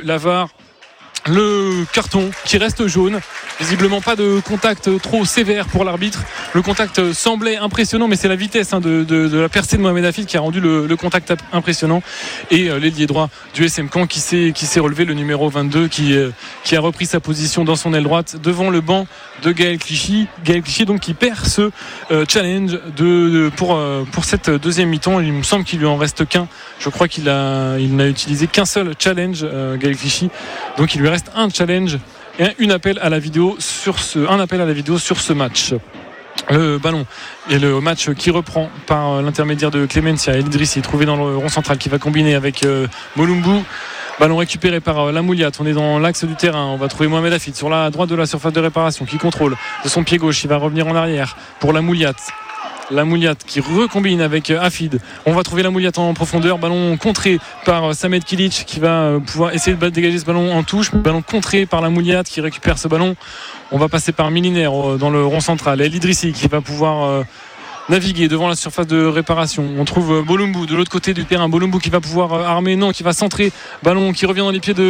la VAR. Le carton qui reste jaune, visiblement pas de contact trop sévère pour l'arbitre. Le contact semblait impressionnant, mais c'est la vitesse de la percée de Mohamed Hafid qui a rendu le contact impressionnant. Et l'ailier droit du SM Caen qui s'est relevé, le numéro 22 qui a repris sa position dans son aile droite devant le banc de Gaël Clichy. Gaël Clichy donc qui perd ce challenge pour cette deuxième mi-temps. Il me semble qu'il lui en reste qu'un. Je crois qu'il n'a utilisé qu'un seul challenge, Gaël Clichy. Donc il lui reste un challenge et un appel à la vidéo sur ce match. Le ballon et le match qui reprend par l'intermédiaire de Clémencia. El Idrissi trouvé dans le rond central qui va combiner avec Molumbu. Ballon récupéré par Lamouliat. On est dans l'axe du terrain. On va trouver Mohamed Hafid sur la droite de la surface de réparation qui contrôle de son pied gauche. Il va revenir en arrière pour Lamouliat. Lamouliat qui recombine avec Hafid. On va trouver Lamouliat en profondeur. Ballon contré par Samed Kilic qui va pouvoir essayer de dégager ce ballon en touche. Ballon contré par Lamouliat qui récupère ce ballon. On va passer par Miliner dans le rond central. El Idrissi qui va pouvoir naviguer devant la surface de réparation. On trouve Bolumbu de l'autre côté du terrain. Bolumbu qui va pouvoir armer, non, qui va centrer. Ballon qui revient dans les pieds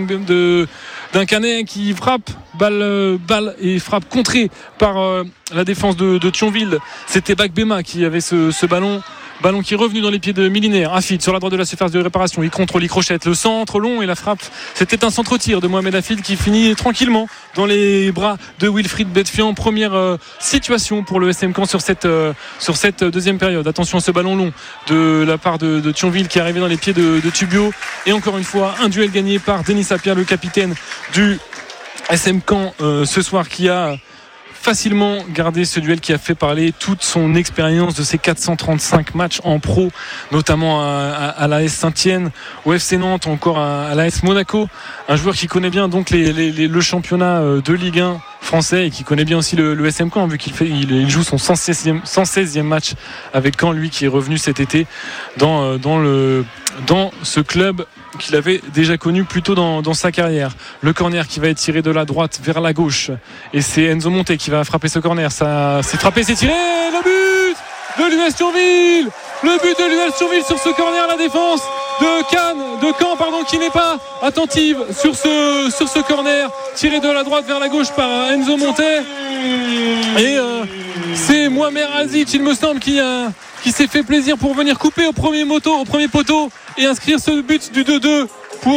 d'un Canet qui frappe. Balle et frappe contrée par la défense de Thionville. C'était Bakbema qui avait ce ballon. Ballon qui est revenu dans les pieds de Miliner. Hafid sur la droite de la surface de réparation. Il contrôle, il crochette. Le centre long et la frappe. C'était un centre-tir de Mohamed Hafid qui finit tranquillement dans les bras de Wilfried Betfian. Première situation pour le SM Caen sur cette deuxième période. Attention à ce ballon long de la part de Thionville qui est arrivé dans les pieds de Tubio. Et encore une fois, un duel gagné par Denis Sapia, le capitaine du SM Caen ce soir, qui a facilement gardé ce duel, qui a fait parler toute son expérience de ses 435 matchs en pro, notamment à l'AS Saint-Étienne, au FC Nantes, encore à l'AS Monaco. Un joueur qui connaît bien donc le championnat de Ligue 1 français et qui connaît bien aussi le SM Caen, vu qu'il joue son 116e match avec Caen, lui qui est revenu cet été dans ce club qu'il avait déjà connu plus tôt dans sa carrière. Le corner qui va être tiré de la droite vers la gauche, et c'est Enzo Monté qui va frapper ce corner. Ça c'est frappé, c'est tiré, le but de l'US Thionville, le but de l'US Thionville sur ce corner. La défense de Caen qui n'est pas attentive sur ce corner tiré de la droite vers la gauche par Enzo Monté, et c'est Mohamed Aziz, il me semble, qui s'est fait plaisir pour venir couper au premier poteau et inscrire ce but du 2-2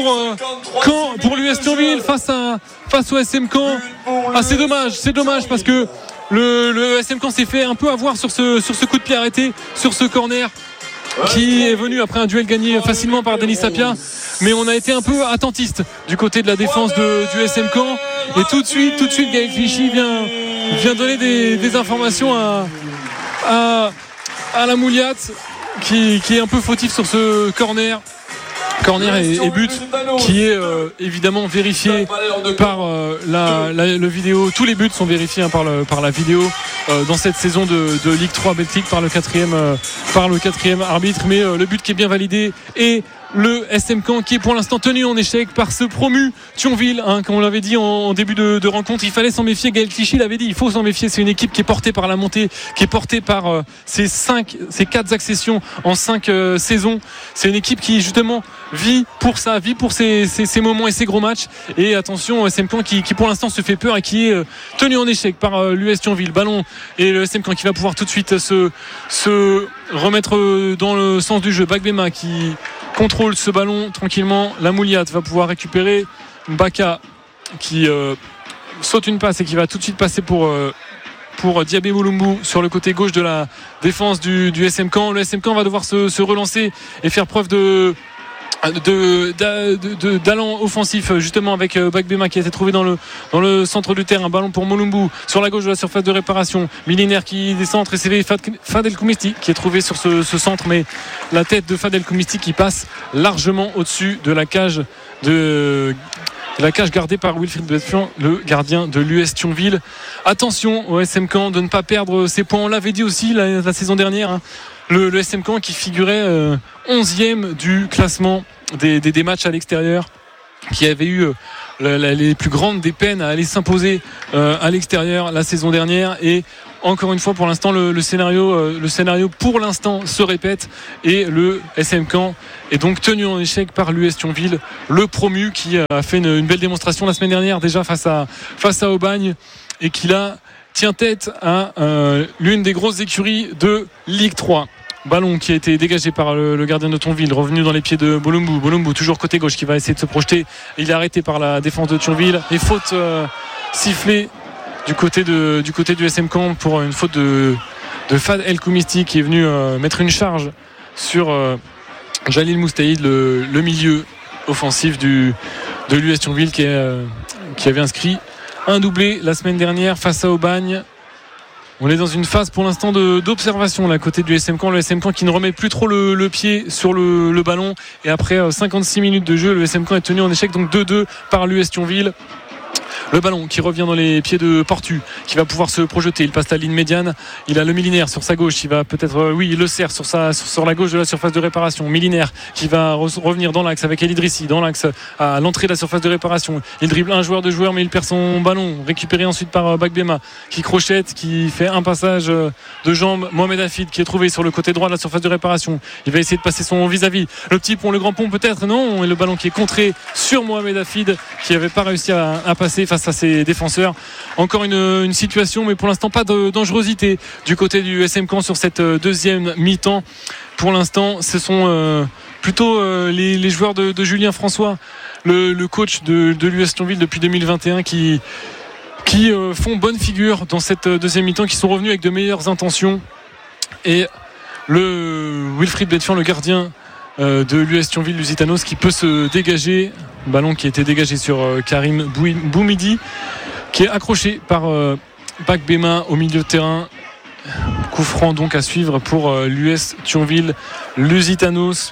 pour l'US Thionville face au SM Caen. C'est dommage parce que le SM Caen s'est fait un peu avoir sur ce coup de pied arrêté, sur ce corner qui est venu après un duel gagné facilement par Denis Sapia. Mais on a été un peu attentiste du côté de la défense du SM Caen, et tout de suite Gaël Clichy vient donner des informations à Lamouliat qui est un peu fautif sur ce corner et but qui est évidemment vérifié par le vidéo. Tous les buts sont vérifiés par la vidéo dans cette saison de Ligue 3 Belgique par le quatrième arbitre. Mais le but qui est bien validé, et le SM Caen qui est pour l'instant tenu en échec par ce promu Thionville, comme on l'avait dit en début de rencontre. Il fallait s'en méfier, Gaël Clichy l'avait dit, il faut s'en méfier. C'est une équipe qui est portée par la montée, qui est portée par ces 4 accessions en 5 saisons. C'est une équipe qui justement vit pour ces moments et ces gros matchs. Et attention au SM Caen qui pour l'instant se fait peur et qui est tenu en échec par l'US Thionville. Ballon, et le SM Caen qui va pouvoir tout de suite se remettre dans le sens du jeu. Bakbema qui contrôle ce ballon tranquillement. Lamouliat va pouvoir récupérer. Baka qui saute une passe et qui va tout de suite passer pour Diabé Molumbu sur le côté gauche de la défense du SM Caen. Le SM Caen va devoir se relancer et faire preuve d'allant offensif, justement, avec Bakbema qui a été trouvé dans le centre du terrain. Ballon pour Molumbu sur la gauche de la surface de réparation. Miliner qui descend, et c'est Fadel Koumisti qui est trouvé sur ce centre, mais la tête de Fadel Koumisti qui passe largement au-dessus de la cage gardée par Wilfried Betfian, le gardien de l'US Thionville. Attention au SM Caen de ne pas perdre ses points. On l'avait dit aussi la saison dernière, le SM Caen qui figurait 11e du classement des matchs à l'extérieur, qui avait eu les plus grandes des peines à aller s'imposer à l'extérieur la saison dernière. Et encore une fois, pour l'instant, le scénario pour l'instant se répète et le SM Caen est donc tenu en échec par l'US Thionville, le promu qui a fait une belle démonstration la semaine dernière déjà face à Aubagne et qui là tient tête à l'une des grosses écuries de Ligue 3. Ballon qui a été dégagé par le gardien de Thionville, revenu dans les pieds de Bolumbu, toujours côté gauche, qui va essayer de se projeter. Il est arrêté par la défense de Thionville et faute sifflée du côté du SM Caen pour une faute de Fad El Koumisti qui est venu mettre une charge sur Jalil Moustaïd, le milieu offensif de l'US Thionville qui avait inscrit un doublé la semaine dernière face à Aubagne. On est dans une phase pour l'instant d'observation là côté du SM Caen. Le SM Caen qui ne remet plus trop le pied sur le ballon. Et après 56 minutes de jeu, le SM Caen est tenu en échec, donc 2-2 par l'US Thionville. Le ballon qui revient dans les pieds de Portu, qui va pouvoir se projeter. Il passe la ligne médiane. Il a le Milinaire sur sa gauche. Il va peut-être, il le serre sur la gauche de la surface de réparation. Milinaire qui va revenir dans l'axe avec El Idrissi, dans l'axe à l'entrée de la surface de réparation. Il dribble un joueur, deux joueurs, mais il perd son ballon. Récupéré ensuite par Bakbema, qui crochette, qui fait un passage de jambes. Mohamed Hafid qui est trouvé sur le côté droit de la surface de réparation. Il va essayer de passer son vis-à-vis. Le petit pont, le grand pont peut-être, non. Et le ballon qui est contré sur Mohamed Hafid, qui n'avait pas réussi à passer face à ses défenseurs. Encore une situation, mais pour l'instant pas de dangerosité du côté du SM Caen sur cette deuxième mi-temps. Pour l'instant, ce sont plutôt les joueurs de Julien François, le coach de l'US Thionville depuis 2021, qui font bonne figure dans cette deuxième mi-temps, qui sont revenus avec de meilleures intentions. Et le Wilfried Bedfian, le gardien de l'US Thionville, Lusitanos, qui peut se dégager. Ballon qui a été dégagé sur Karim Boumidi, qui est accroché par Bakbema au milieu de terrain. Coup franc donc à suivre pour l'US Thionville. Lusitanos,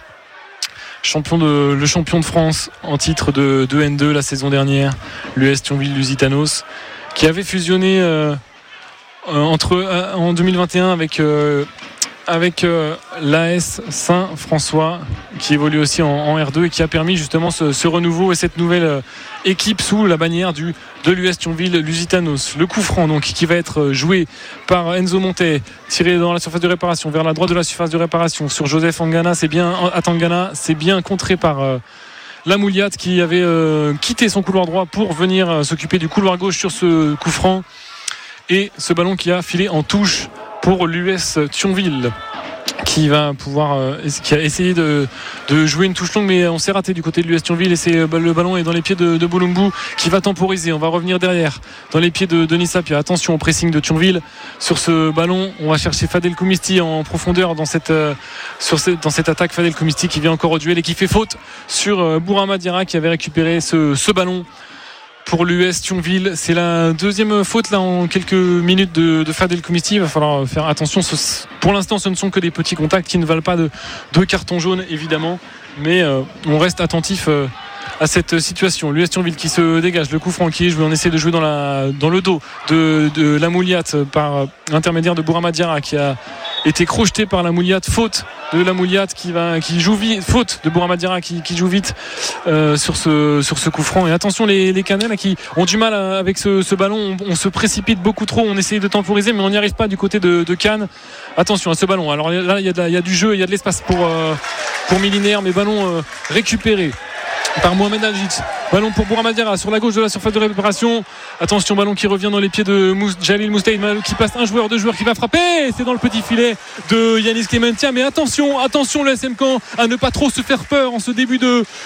le champion de France en titre de N2 la saison dernière. L'US Thionville Lusitanos, qui avait fusionné en 2021 avec l'AS Saint-François, qui évolue aussi en R2 et qui a permis justement ce renouveau et cette nouvelle équipe sous la bannière de l'US Thionville Lusitanos. Le coup franc donc qui va être joué par Enzo Montet, tiré dans la surface de réparation vers la droite de la surface de réparation sur Joseph Atangana. C'est bien contré par Lamouliat, qui avait quitté son couloir droit pour venir s'occuper du couloir gauche sur ce coup franc. Et ce ballon qui a filé en touche pour l'US Thionville, qui a essayé de jouer une touche longue, mais on s'est raté du côté de l'US Thionville et le ballon est dans les pieds de Bolumbu, qui va temporiser. On va revenir derrière dans les pieds de Denis Sapia. Attention au pressing de Thionville sur ce ballon. On va chercher Fadel Koumisti en profondeur dans cette attaque. Fadel Koumisti qui vient encore au duel et qui fait faute sur Bourama Diarra, qui avait récupéré ce ballon pour l'US Thionville. C'est la deuxième faute là en quelques minutes de Fadel Koumisti. Il va falloir faire attention. Pour l'instant, ce ne sont que des petits contacts qui ne valent pas de carton jaune évidemment, mais on reste attentif à cette situation. L'US Thionville qui se dégage, le coup franc qui est joué. On essaie de jouer dans le dos de Lamouliat par l'intermédiaire de Bourama Diarra, qui a été crocheté par Lamouliat. Faute de Lamouliat qui joue vite. Faute de Bourama Diarra qui joue vite sur ce coup franc. Et attention les Canets là, qui ont du mal avec ce ballon. On se précipite beaucoup trop. On essaye de temporiser, mais on n'y arrive pas du côté de Cannes. Attention à ce ballon. Alors là, il y a du jeu, il y a de l'espace pour Milinaire, mais ballon récupéré par Mohamed Aljic. Ballon pour Bourama Diarra sur la gauche de la surface de réparation. Attention, ballon qui revient dans les pieds de Jalil Moustaïd, qui passe un joueur, deux joueurs, qui va frapper. C'est dans le petit filet de Yanis Clementia. Mais attention le SM Caen à ne pas trop se faire peur en ce début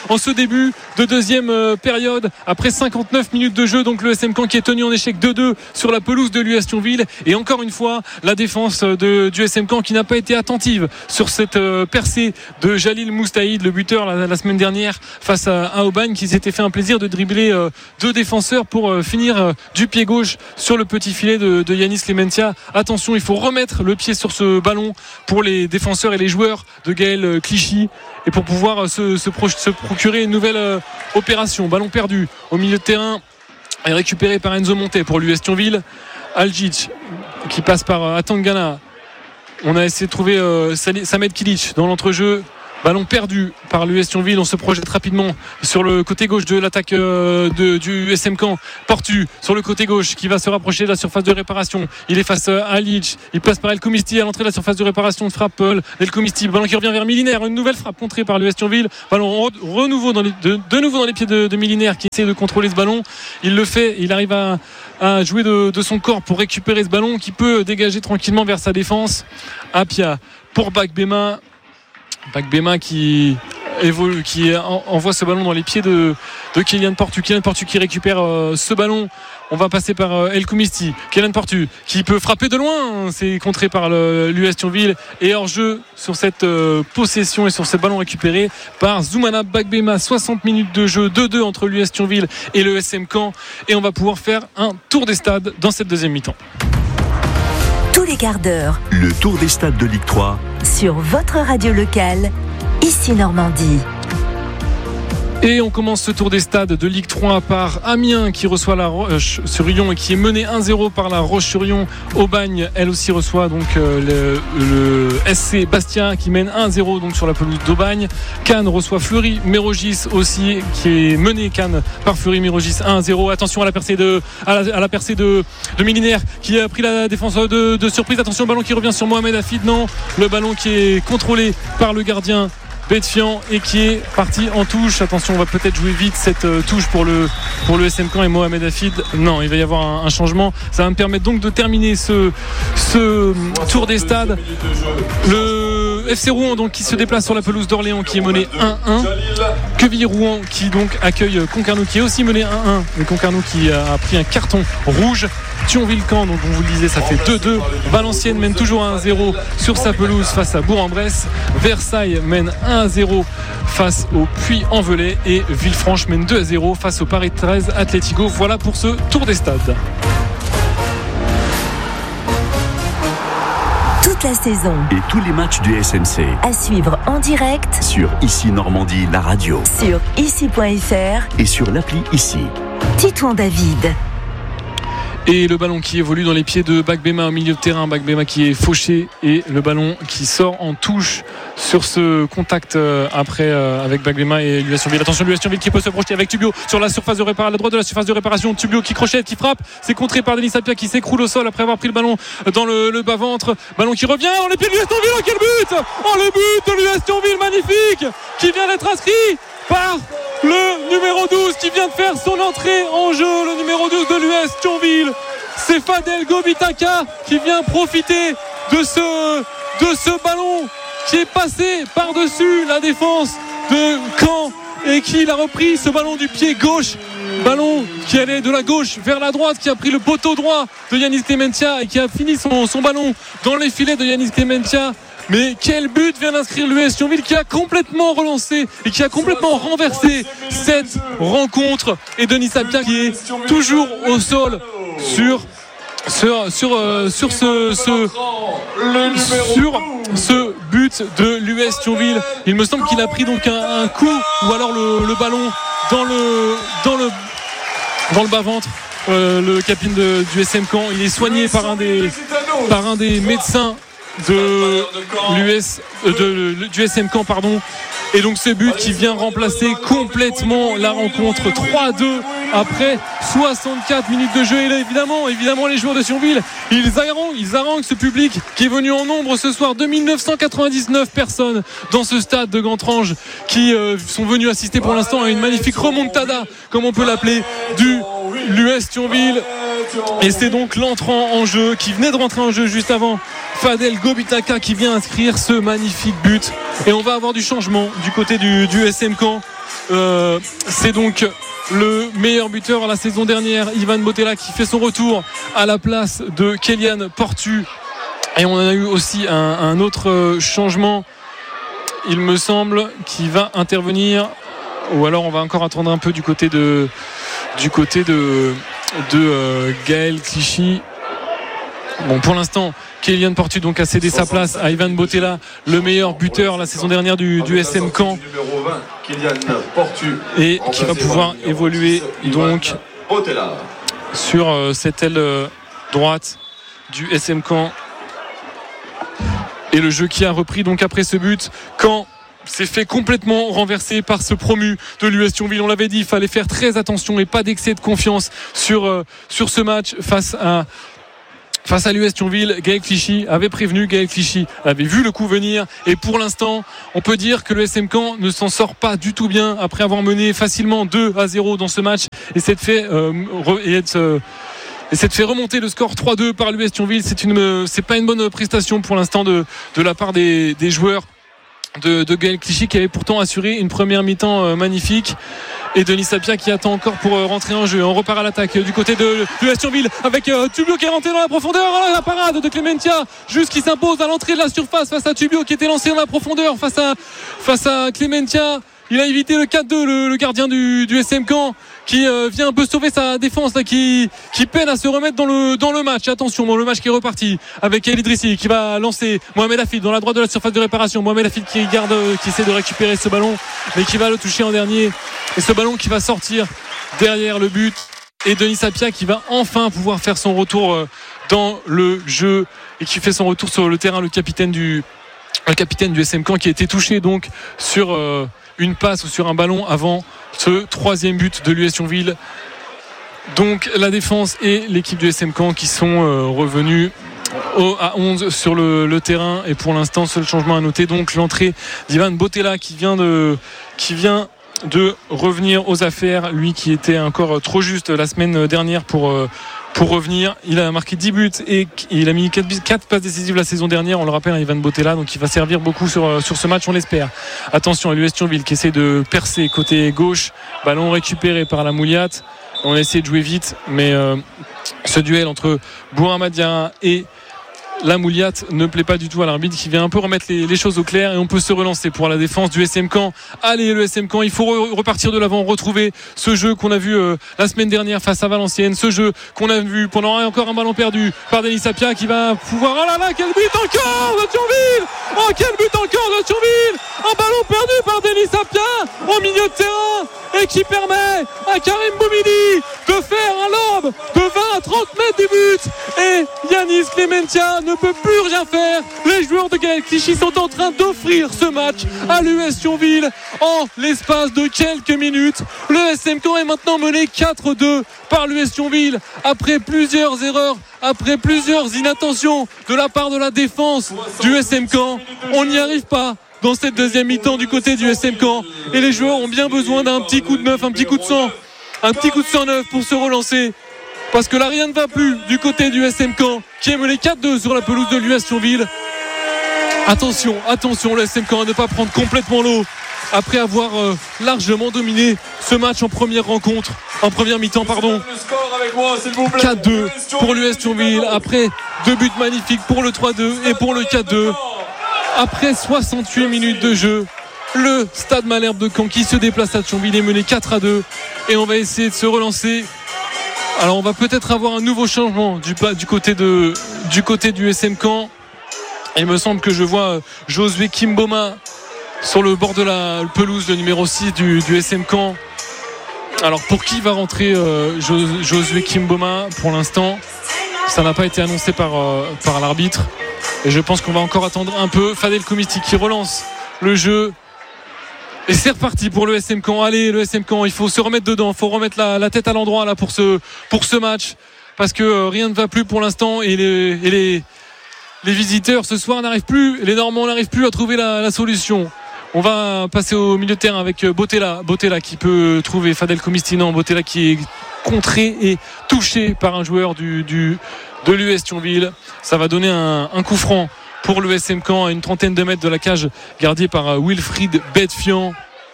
de deuxième période. Après 59 minutes de jeu, donc le SM Caen qui est tenu en échec 2-2 sur la pelouse de l'US Thionville. Et encore une fois, la défense du SM Caen qui n'a pas été attentive sur cette percée de Jalil Moustaïd, le buteur la semaine dernière face à Aubagne, qui s'était fait un plaisir de dribbler deux défenseurs pour finir du pied gauche sur le petit filet de Yanis Clementia. Attention, il faut remettre le pied sur ce ballon pour les défenseurs et les joueurs de Gaël Clichy, et pour pouvoir se procurer une nouvelle opération. Ballon perdu au milieu de terrain et récupéré par Enzo Montet pour l'US Thionville. Aljic qui passe par Atangana. On a essayé de trouver Samed Kilic dans l'entrejeu. Ballon perdu par l'US Thionville. On se projette rapidement sur le côté gauche de l'attaque du SM Caen. Portu sur le côté gauche qui va se rapprocher de la surface de réparation. Il est face à Lic. Il passe par El Koumisti à l'entrée de la surface de réparation. De frappe El Koumisti. Ballon qui revient vers Milinaire. Une nouvelle frappe contrée par l'US Thionville. Ballon de nouveau dans les pieds de Milinaire qui essaie de contrôler ce ballon. Il le fait. Il arrive à jouer de son corps pour récupérer ce ballon qui peut dégager tranquillement vers sa défense. Apia pour Bagbema qui évolue, qui envoie ce ballon dans les pieds de Kylian Portu. Kylian Portu qui récupère ce ballon. On va passer par El Koumisti. Kylian Portu qui peut frapper de loin. C'est contré par l'US Thionville et hors jeu sur cette possession et sur ce ballon récupéré par Zoumana Bagbema. 60 minutes de jeu, 2-2 entre l'US Thionville et le SM Caen. Et on va pouvoir faire un tour des stades dans cette deuxième mi-temps. Tous les quarts d'heure, le tour des stades de Ligue 3 sur votre radio locale, ici Normandie. Et on commence ce tour des stades de Ligue 3 par Amiens qui reçoit la Roche-sur-Yon et qui est mené 1-0 par la Roche-sur-Yon. Aubagne, elle aussi reçoit donc le SC Bastia qui mène 1-0 donc sur la pelouse d'Aubagne. Cannes reçoit Fleury-Mérogis aussi qui est mené Cannes par Fleury-Mérogis 1-0. Attention à la percée de Milinaire qui a pris la défense de surprise. Attention au ballon qui revient sur Mohamed Hafid. Non, le ballon qui est contrôlé par le gardien Betfian et qui est parti en touche. Attention, on va peut-être jouer vite cette touche pour le SM Caen et Mohamed Hafid. Non, il va y avoir un changement. Ça va me permettre donc de terminer ce tour des stades. Le FC Rouen donc qui se déplace sur la pelouse d'Orléans qui est mené 1-1. Quevilly-Rouen qui donc accueille Concarneau qui est aussi mené 1-1. Mais Concarneau qui a pris un carton rouge. Thionville-Caen, donc on vous le disait, ça fait 2-2. Valenciennes mène toujours 1-0 sur sa pelouse face à Bourg-en-Bresse. Versailles mène 1-0 face au Puy-en-Velay et Villefranche mène 2-0 face au Paris 13 Atlético. Voilà pour ce tour des stades. Toute la saison et tous les matchs du SMC à suivre en direct sur Ici Normandie, la radio, sur ici.fr et sur l'appli Ici. Titouan David. Et le ballon qui évolue dans les pieds de Bagbema au milieu de terrain. Bagbema qui est fauché et le ballon qui sort en touche sur ce contact après avec Bagbema et l'US Thionville. Attention, l'US Thionville qui peut se projeter avec Tubio sur la surface de réparation, à la droite de la surface de réparation. Tubio qui crochette, qui frappe. C'est contré par Denis Apia qui s'écroule au sol après avoir pris le ballon dans le bas-ventre. Ballon qui revient dans les pieds de l'US Thionville. Oh, quel but! Oh, le but de l'US Thionville, magnifique! Qui vient d'être inscrit par le numéro 12 qui vient de faire son entrée en jeu, le numéro 12 de l'US Thionville. C'est Fadel Gobitaka qui vient profiter de ce ballon qui est passé par-dessus la défense de Caen et qui l'a repris ce ballon du pied gauche. Ballon qui allait de la gauche vers la droite, qui a pris le poteau droit de Yanis Clementia et qui a fini son ballon dans les filets de Yanis Clementia. Mais quel but vient d'inscrire l'US Thionville qui a complètement relancé et qui a complètement renversé cette rencontre. Et Denis Apia qui est toujours au sol sur ce but de l'US Thionville. Il me semble qu'il a pris donc un coup ou alors le ballon dans le bas-ventre. Le capitaine du SM Caen, il est soigné par un des médecins du SM Caen, pardon. Et donc ce but qui vient remplacer complètement la rencontre. 3-2 après 64 minutes de jeu. Et là, évidemment les joueurs de Thionville, ils haranguent ce public qui est venu en nombre ce soir. 2999 personnes dans ce stade de Gantrange qui sont venus assister pour l'instant à une magnifique remontada, comme on peut l'appeler, du l'US Thionville. Et c'est donc l'entrant en jeu qui venait de rentrer en jeu juste avant, Fadel Gobitaka, qui vient inscrire ce magnifique but. Et on va avoir du changement du côté du SM Caen. C'est donc le meilleur buteur la saison dernière, Ivan Botella, qui fait son retour à la place de Kylian Portu. Et on a eu aussi un autre changement, il me semble, qui va intervenir. Ou alors on va encore attendre un peu du côté de Gaël Clichy. Bon, pour l'instant, Kylian Portu donc a cédé sa place à Ivan Botella, le meilleur buteur la saison dernière du SM Caen, et qui va pouvoir évoluer donc sur cette aile droite du SM Caen. Et le jeu qui a repris donc après ce but, Caen s'est fait complètement renverser par ce promu de l'US Thionville. On l'avait dit, il fallait faire très attention et pas d'excès de confiance sur ce match face à l'US Thionville. Gaël Clichy avait prévenu, Gaël Clichy avait vu le coup venir, et pour l'instant on peut dire que le SM Caen ne s'en sort pas du tout bien après avoir mené facilement 2-0 dans ce match et s'être fait remonter le score 3-2 par l'US Thionville. C'est pas une bonne prestation pour l'instant de la part des joueurs de Gaël Clichy, qui avait pourtant assuré une première mi-temps magnifique, et Denis Sapia qui attend encore pour rentrer en jeu. On repart à l'attaque du côté de l'US Thionville avec Tubio qui est rentré dans la profondeur. La parade de Clementia juste qui s'impose à l'entrée de la surface face à Tubio qui était lancé dans la profondeur face à Clementia. Il a évité le 4-2, le gardien du SM Caen, qui vient un peu sauver sa défense là, qui peine à se remettre dans le match. Attention, le match qui est reparti avec El Idrissi qui va lancer Mohamed Hafid dans la droite de la surface de réparation. Mohamed Hafid qui essaie de récupérer ce ballon, mais qui va le toucher en dernier, et ce ballon qui va sortir derrière le but, et Denis Sapia qui va enfin pouvoir faire son retour dans le jeu, et qui fait son retour sur le terrain, le capitaine du SM Caen, qui a été touché donc sur une passe ou sur un ballon avant ce troisième but de l'US Thionville. Donc la défense et l'équipe du SM Caen qui sont revenus à 11 sur le terrain, et pour l'instant seul changement à noter, donc l'entrée d'Ivan Botella qui vient de revenir aux affaires, lui qui était encore trop juste la semaine dernière pour revenir. Il a marqué 10 buts et il a mis 4 passes décisives la saison dernière, on le rappelle, Ivan Botella, donc il va servir beaucoup sur ce match, on l'espère. Attention à l'US Thionville qui essaie de percer côté gauche, ballon récupéré par la Mouliate. On a essayé de jouer vite, mais ce duel entre Bourama Diarra et la Mouliate ne plaît pas du tout à l'arbitre, qui vient un peu remettre les choses au clair, et on peut se relancer pour la défense du SM Caen. Allez, le SM Caen, il faut repartir de l'avant, retrouver ce jeu qu'on a vu la semaine dernière face à Valenciennes, ce jeu qu'on a vu pendant encore un ballon perdu par Denis Sapia qui va pouvoir... Oh là là, quel but encore de Thionville! Oh, quel but encore de Thionville! Un ballon perdu par Denis Sapia au milieu de terrain, et qui permet à Karim Boumidi de faire un lob de 20 à 30 mètres du but, et Yanis Clementia ne peut plus rien faire. Les joueurs de Gaël Clichy sont en train d'offrir ce match à l'US Thionville en l'espace de quelques minutes. Le SM Caen est maintenant mené 4-2 par l'US Thionville après plusieurs erreurs, après plusieurs inattentions de la part de la défense du SM Caen. On n'y arrive pas dans cette deuxième mi-temps du côté du SM Caen, et les joueurs ont bien besoin d'un petit coup de neuf, un petit coup de sang neuf pour se relancer, parce que là rien ne va plus du côté du SM Caen qui est mené 4-2 sur la pelouse de l'US Thionville. Attention, le SM Caen à ne pas prendre complètement l'eau après avoir largement dominé ce match en première mi-temps. 4-2 pour l'US Thionville après 2 buts magnifiques pour le 3-2 et pour le 4-2. Après 68 minutes de jeu, le Stade Malherbe de Caen qui se déplace à Thionville est mené 4-2, et on va essayer de se relancer. Alors on va peut-être avoir un nouveau changement du côté du SM Caen. Il me semble que je vois Josué Kimboma sur le bord de la pelouse, le numéro 6 du SM Caen. Alors pour qui va rentrer Josué Kimboma? Pour l'instant ça n'a pas été annoncé par l'arbitre, et je pense qu'on va encore attendre un peu. Fadel Komiti qui relance le jeu, et c'est reparti pour le SM Caen. Allez, le SM Caen, il faut se remettre dedans, il faut remettre la tête à l'endroit là pour ce match, parce que rien ne va plus pour l'instant, et les visiteurs ce soir n'arrivent plus, les Normands n'arrivent plus à trouver la solution. On va passer au milieu de terrain avec Botella qui peut trouver Fadel Komiti. Non, Botella qui est contré et touché par un joueur de l'US Thionville. Ça va donner un coup franc pour le SM Caen à une trentaine de mètres de la cage, gardé par Wilfried Bedfian.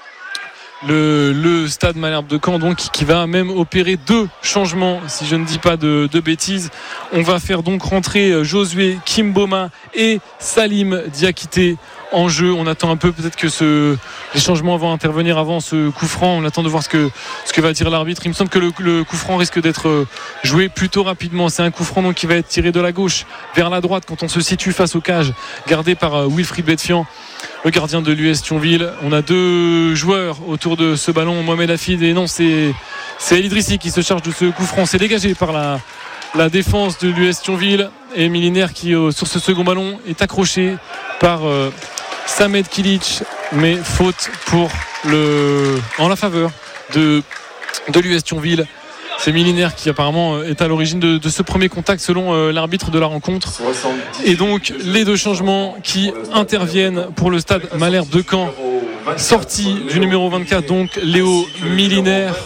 Le Stade Malherbe de Caen donc qui va même opérer 2 changements, si je ne dis pas de bêtises. On va faire donc rentrer Josué Kimboma et Salim Diakité en jeu. On attend un peu, peut-être que les changements vont intervenir avant ce coup franc. On attend de voir ce que va dire l'arbitre. Il me semble que le coup franc risque d'être joué plutôt rapidement. C'est un coup franc donc qui va être tiré de la gauche vers la droite quand on se situe face aux cages, gardé par Wilfried Bedfian, le gardien de l'US Thionville. On a 2 joueurs autour de ce ballon, Mohamed Hafid, et non, c'est El Idrissi qui se charge de ce coup franc. C'est dégagé par la défense de l'US Thionville, et Milinaire qui sur ce second ballon est accroché par Samed Kilic mais faute en la faveur de l'US Thionville. C'est Milinaire qui apparemment est à l'origine de ce premier contact selon l'arbitre de la rencontre. Et donc les deux changements qui interviennent pour le stade Malherbe de Caen. Sortie du numéro 24, donc Léo Milinaire.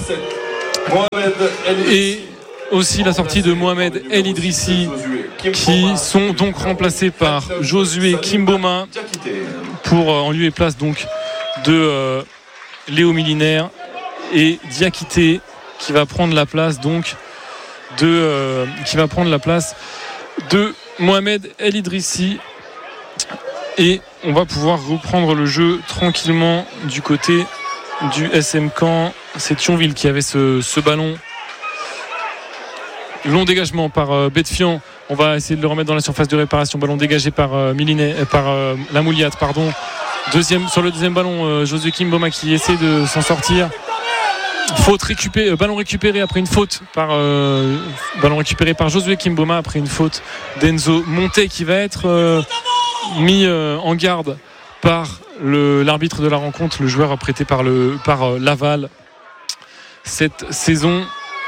Et aussi la sortie de Mohamed El Idrissi, qui sont donc remplacés par Josué Kimboma en lieu et place donc de Léo Milinaire, et Diakité qui va prendre la place donc de Mohamed El Idrissi. Et on va pouvoir reprendre le jeu tranquillement du côté du SM Caen. C'est Thionville qui avait ce ballon. Long dégagement par Betfian. On va essayer de le remettre dans la surface de réparation. Ballon dégagé par Lamouliat, pardon. Sur le deuxième ballon, Josué Kimboma qui essaie de s'en sortir. Ballon récupéré après une faute ballon récupéré par Josué Kimboma après une faute d'Enzo Montet qui va être mis en garde par l'arbitre de la rencontre, le joueur prêté par Laval cette saison.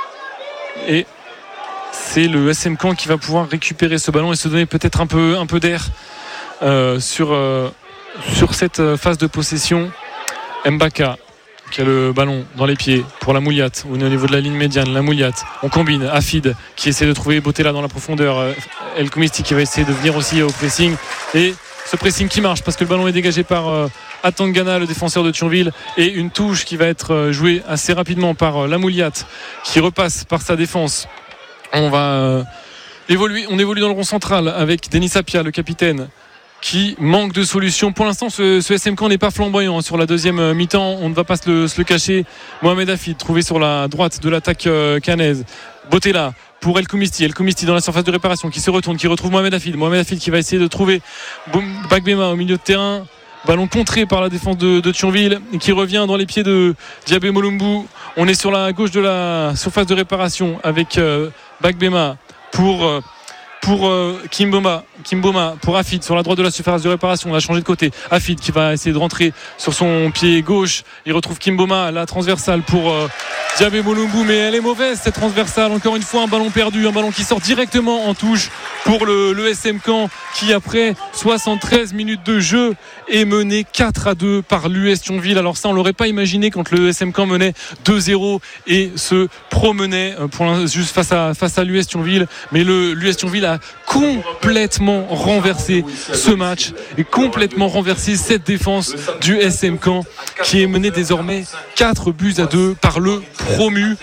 Et c'est le SM Caen qui va pouvoir récupérer ce ballon et se donner peut-être un peu d'air sur cette phase de possession. Mbaka qui a le ballon dans les pieds pour Lamouliat. On est au niveau de la ligne médiane. Lamouliat, on combine. Afid qui essaie de trouver Botella dans la profondeur. El Koumisti qui va essayer de venir aussi au pressing. Et ce pressing qui marche parce que le ballon est dégagé par Atangana, le défenseur de Thionville. Et une touche qui va être jouée assez rapidement par Lamouliat qui repasse par sa défense. On évolue dans le rond central avec Denis Apia, le capitaine, qui manque de solutions. Pour l'instant, ce SM Caen n'est pas flamboyant sur la deuxième mi-temps. On ne va pas se le cacher. Mohamed Afid, trouvé sur la droite de l'attaque caennaise. Botella pour El Koumisti dans la surface de réparation, qui se retourne, qui retrouve Mohamed Afid qui va essayer de trouver Bagbema au milieu de terrain. Ballon contré par la défense de Thionville et qui revient dans les pieds de Diabé Molumbu. On est sur la gauche de la surface de réparation avec Bagbema pour Kimboma pour Afid sur la droite de la surface de réparation. On a changé de côté. Afid qui va essayer de rentrer sur son pied gauche. Il retrouve Kimboma, la transversale pour Diabé Molumbu, mais elle est mauvaise cette transversale. Encore une fois un ballon perdu, un ballon qui sort directement en touche pour le SM Caen qui après 73 minutes de jeu est mené 4-2 par l'US Thionville. Alors ça on l'aurait pas imaginé quand le SM Caen menait 2-0 et se promenait juste face à l'US Thionville, mais l'US Thionville a complètement renversé ce match et complètement renversé cette défense du SM Caen qui est menée désormais 4-2 par le promu.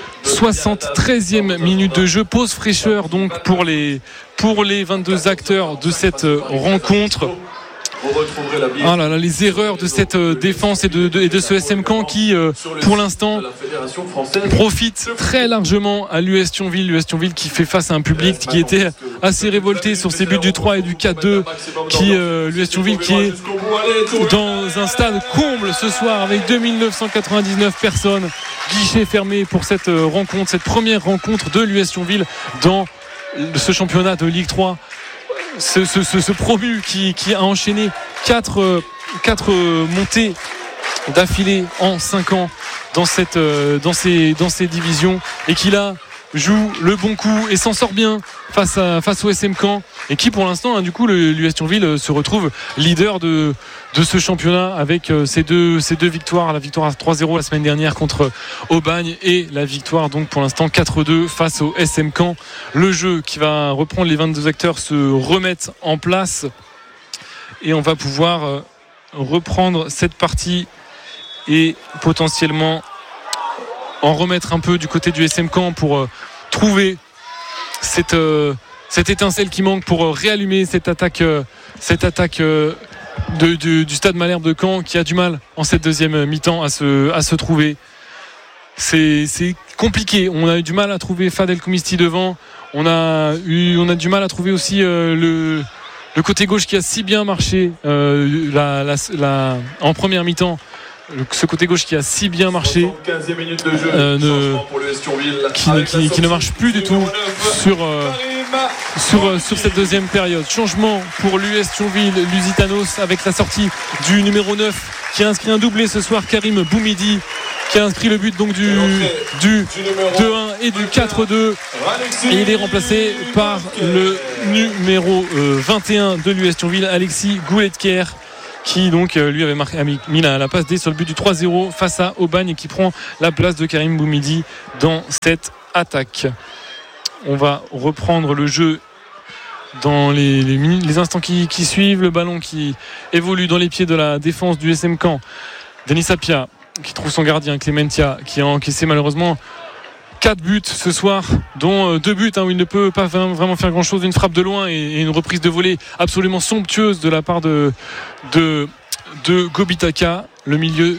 73e minute de jeu, pause fraîcheur donc pour les 22 acteurs de cette rencontre. Ah là là, les erreurs de cette défense et de ce SM Caen qui pour l'instant profite très largement à l'US Thionville qui fait face à un public qui était assez révolté sur ses buts du 3 et du 4-2, l'US Thionville qui est dans un stade comble ce soir avec 2999 personnes, guichet fermé pour cette première rencontre de l'US Thionville dans ce championnat de Ligue 3. Ce promu qui a enchaîné 4 montées d'affilée en 5 ans dans ces divisions et qui là joue le bon coup et s'en sort bien face au SM Caen et qui pour l'instant du coup l'US Thionville se retrouve leader de ce championnat avec ces deux victoires, la victoire à 3-0 la semaine dernière contre Aubagne et la victoire donc pour l'instant 4-2 face au SM Caen. Le jeu qui va reprendre, les 22 acteurs se remettent en place et on va pouvoir reprendre cette partie et potentiellement en remettre un peu du côté du SM Caen pour trouver cette étincelle qui manque pour réallumer cette attaque du stade Malherbe de Caen qui a du mal en cette deuxième mi-temps à se trouver. C'est compliqué, on a eu du mal à trouver Fad El Koumisti devant, on a du mal à trouver aussi le côté gauche qui a si bien marché en première mi-temps. Ce côté gauche qui a si bien marché qui ne marche plus du tout sur cette deuxième période. Changement pour l'US Thionville, Lusitanos, avec la sortie du numéro 9 qui a inscrit un doublé ce soir, Karim Boumidi, qui a inscrit le but donc du 2-1 et du 4-2, et il est remplacé par le numéro 21 de l'US Thionville, Alexis Gouletker, qui donc lui avait mis la passe D sur le but du 3-0 face à Aubagne et qui prend la place de Karim Boumidi dans cette attaque. On va reprendre le jeu dans les instants qui suivent. Le ballon qui évolue dans les pieds de la défense du SM Caen. Denis Sapia qui trouve son gardien, Clementia, qui a encaissé malheureusement 4 buts ce soir, dont 2 buts où il ne peut pas vraiment faire grand chose, une frappe de loin et une reprise de volée absolument somptueuse de la part de Gobitaka, le milieu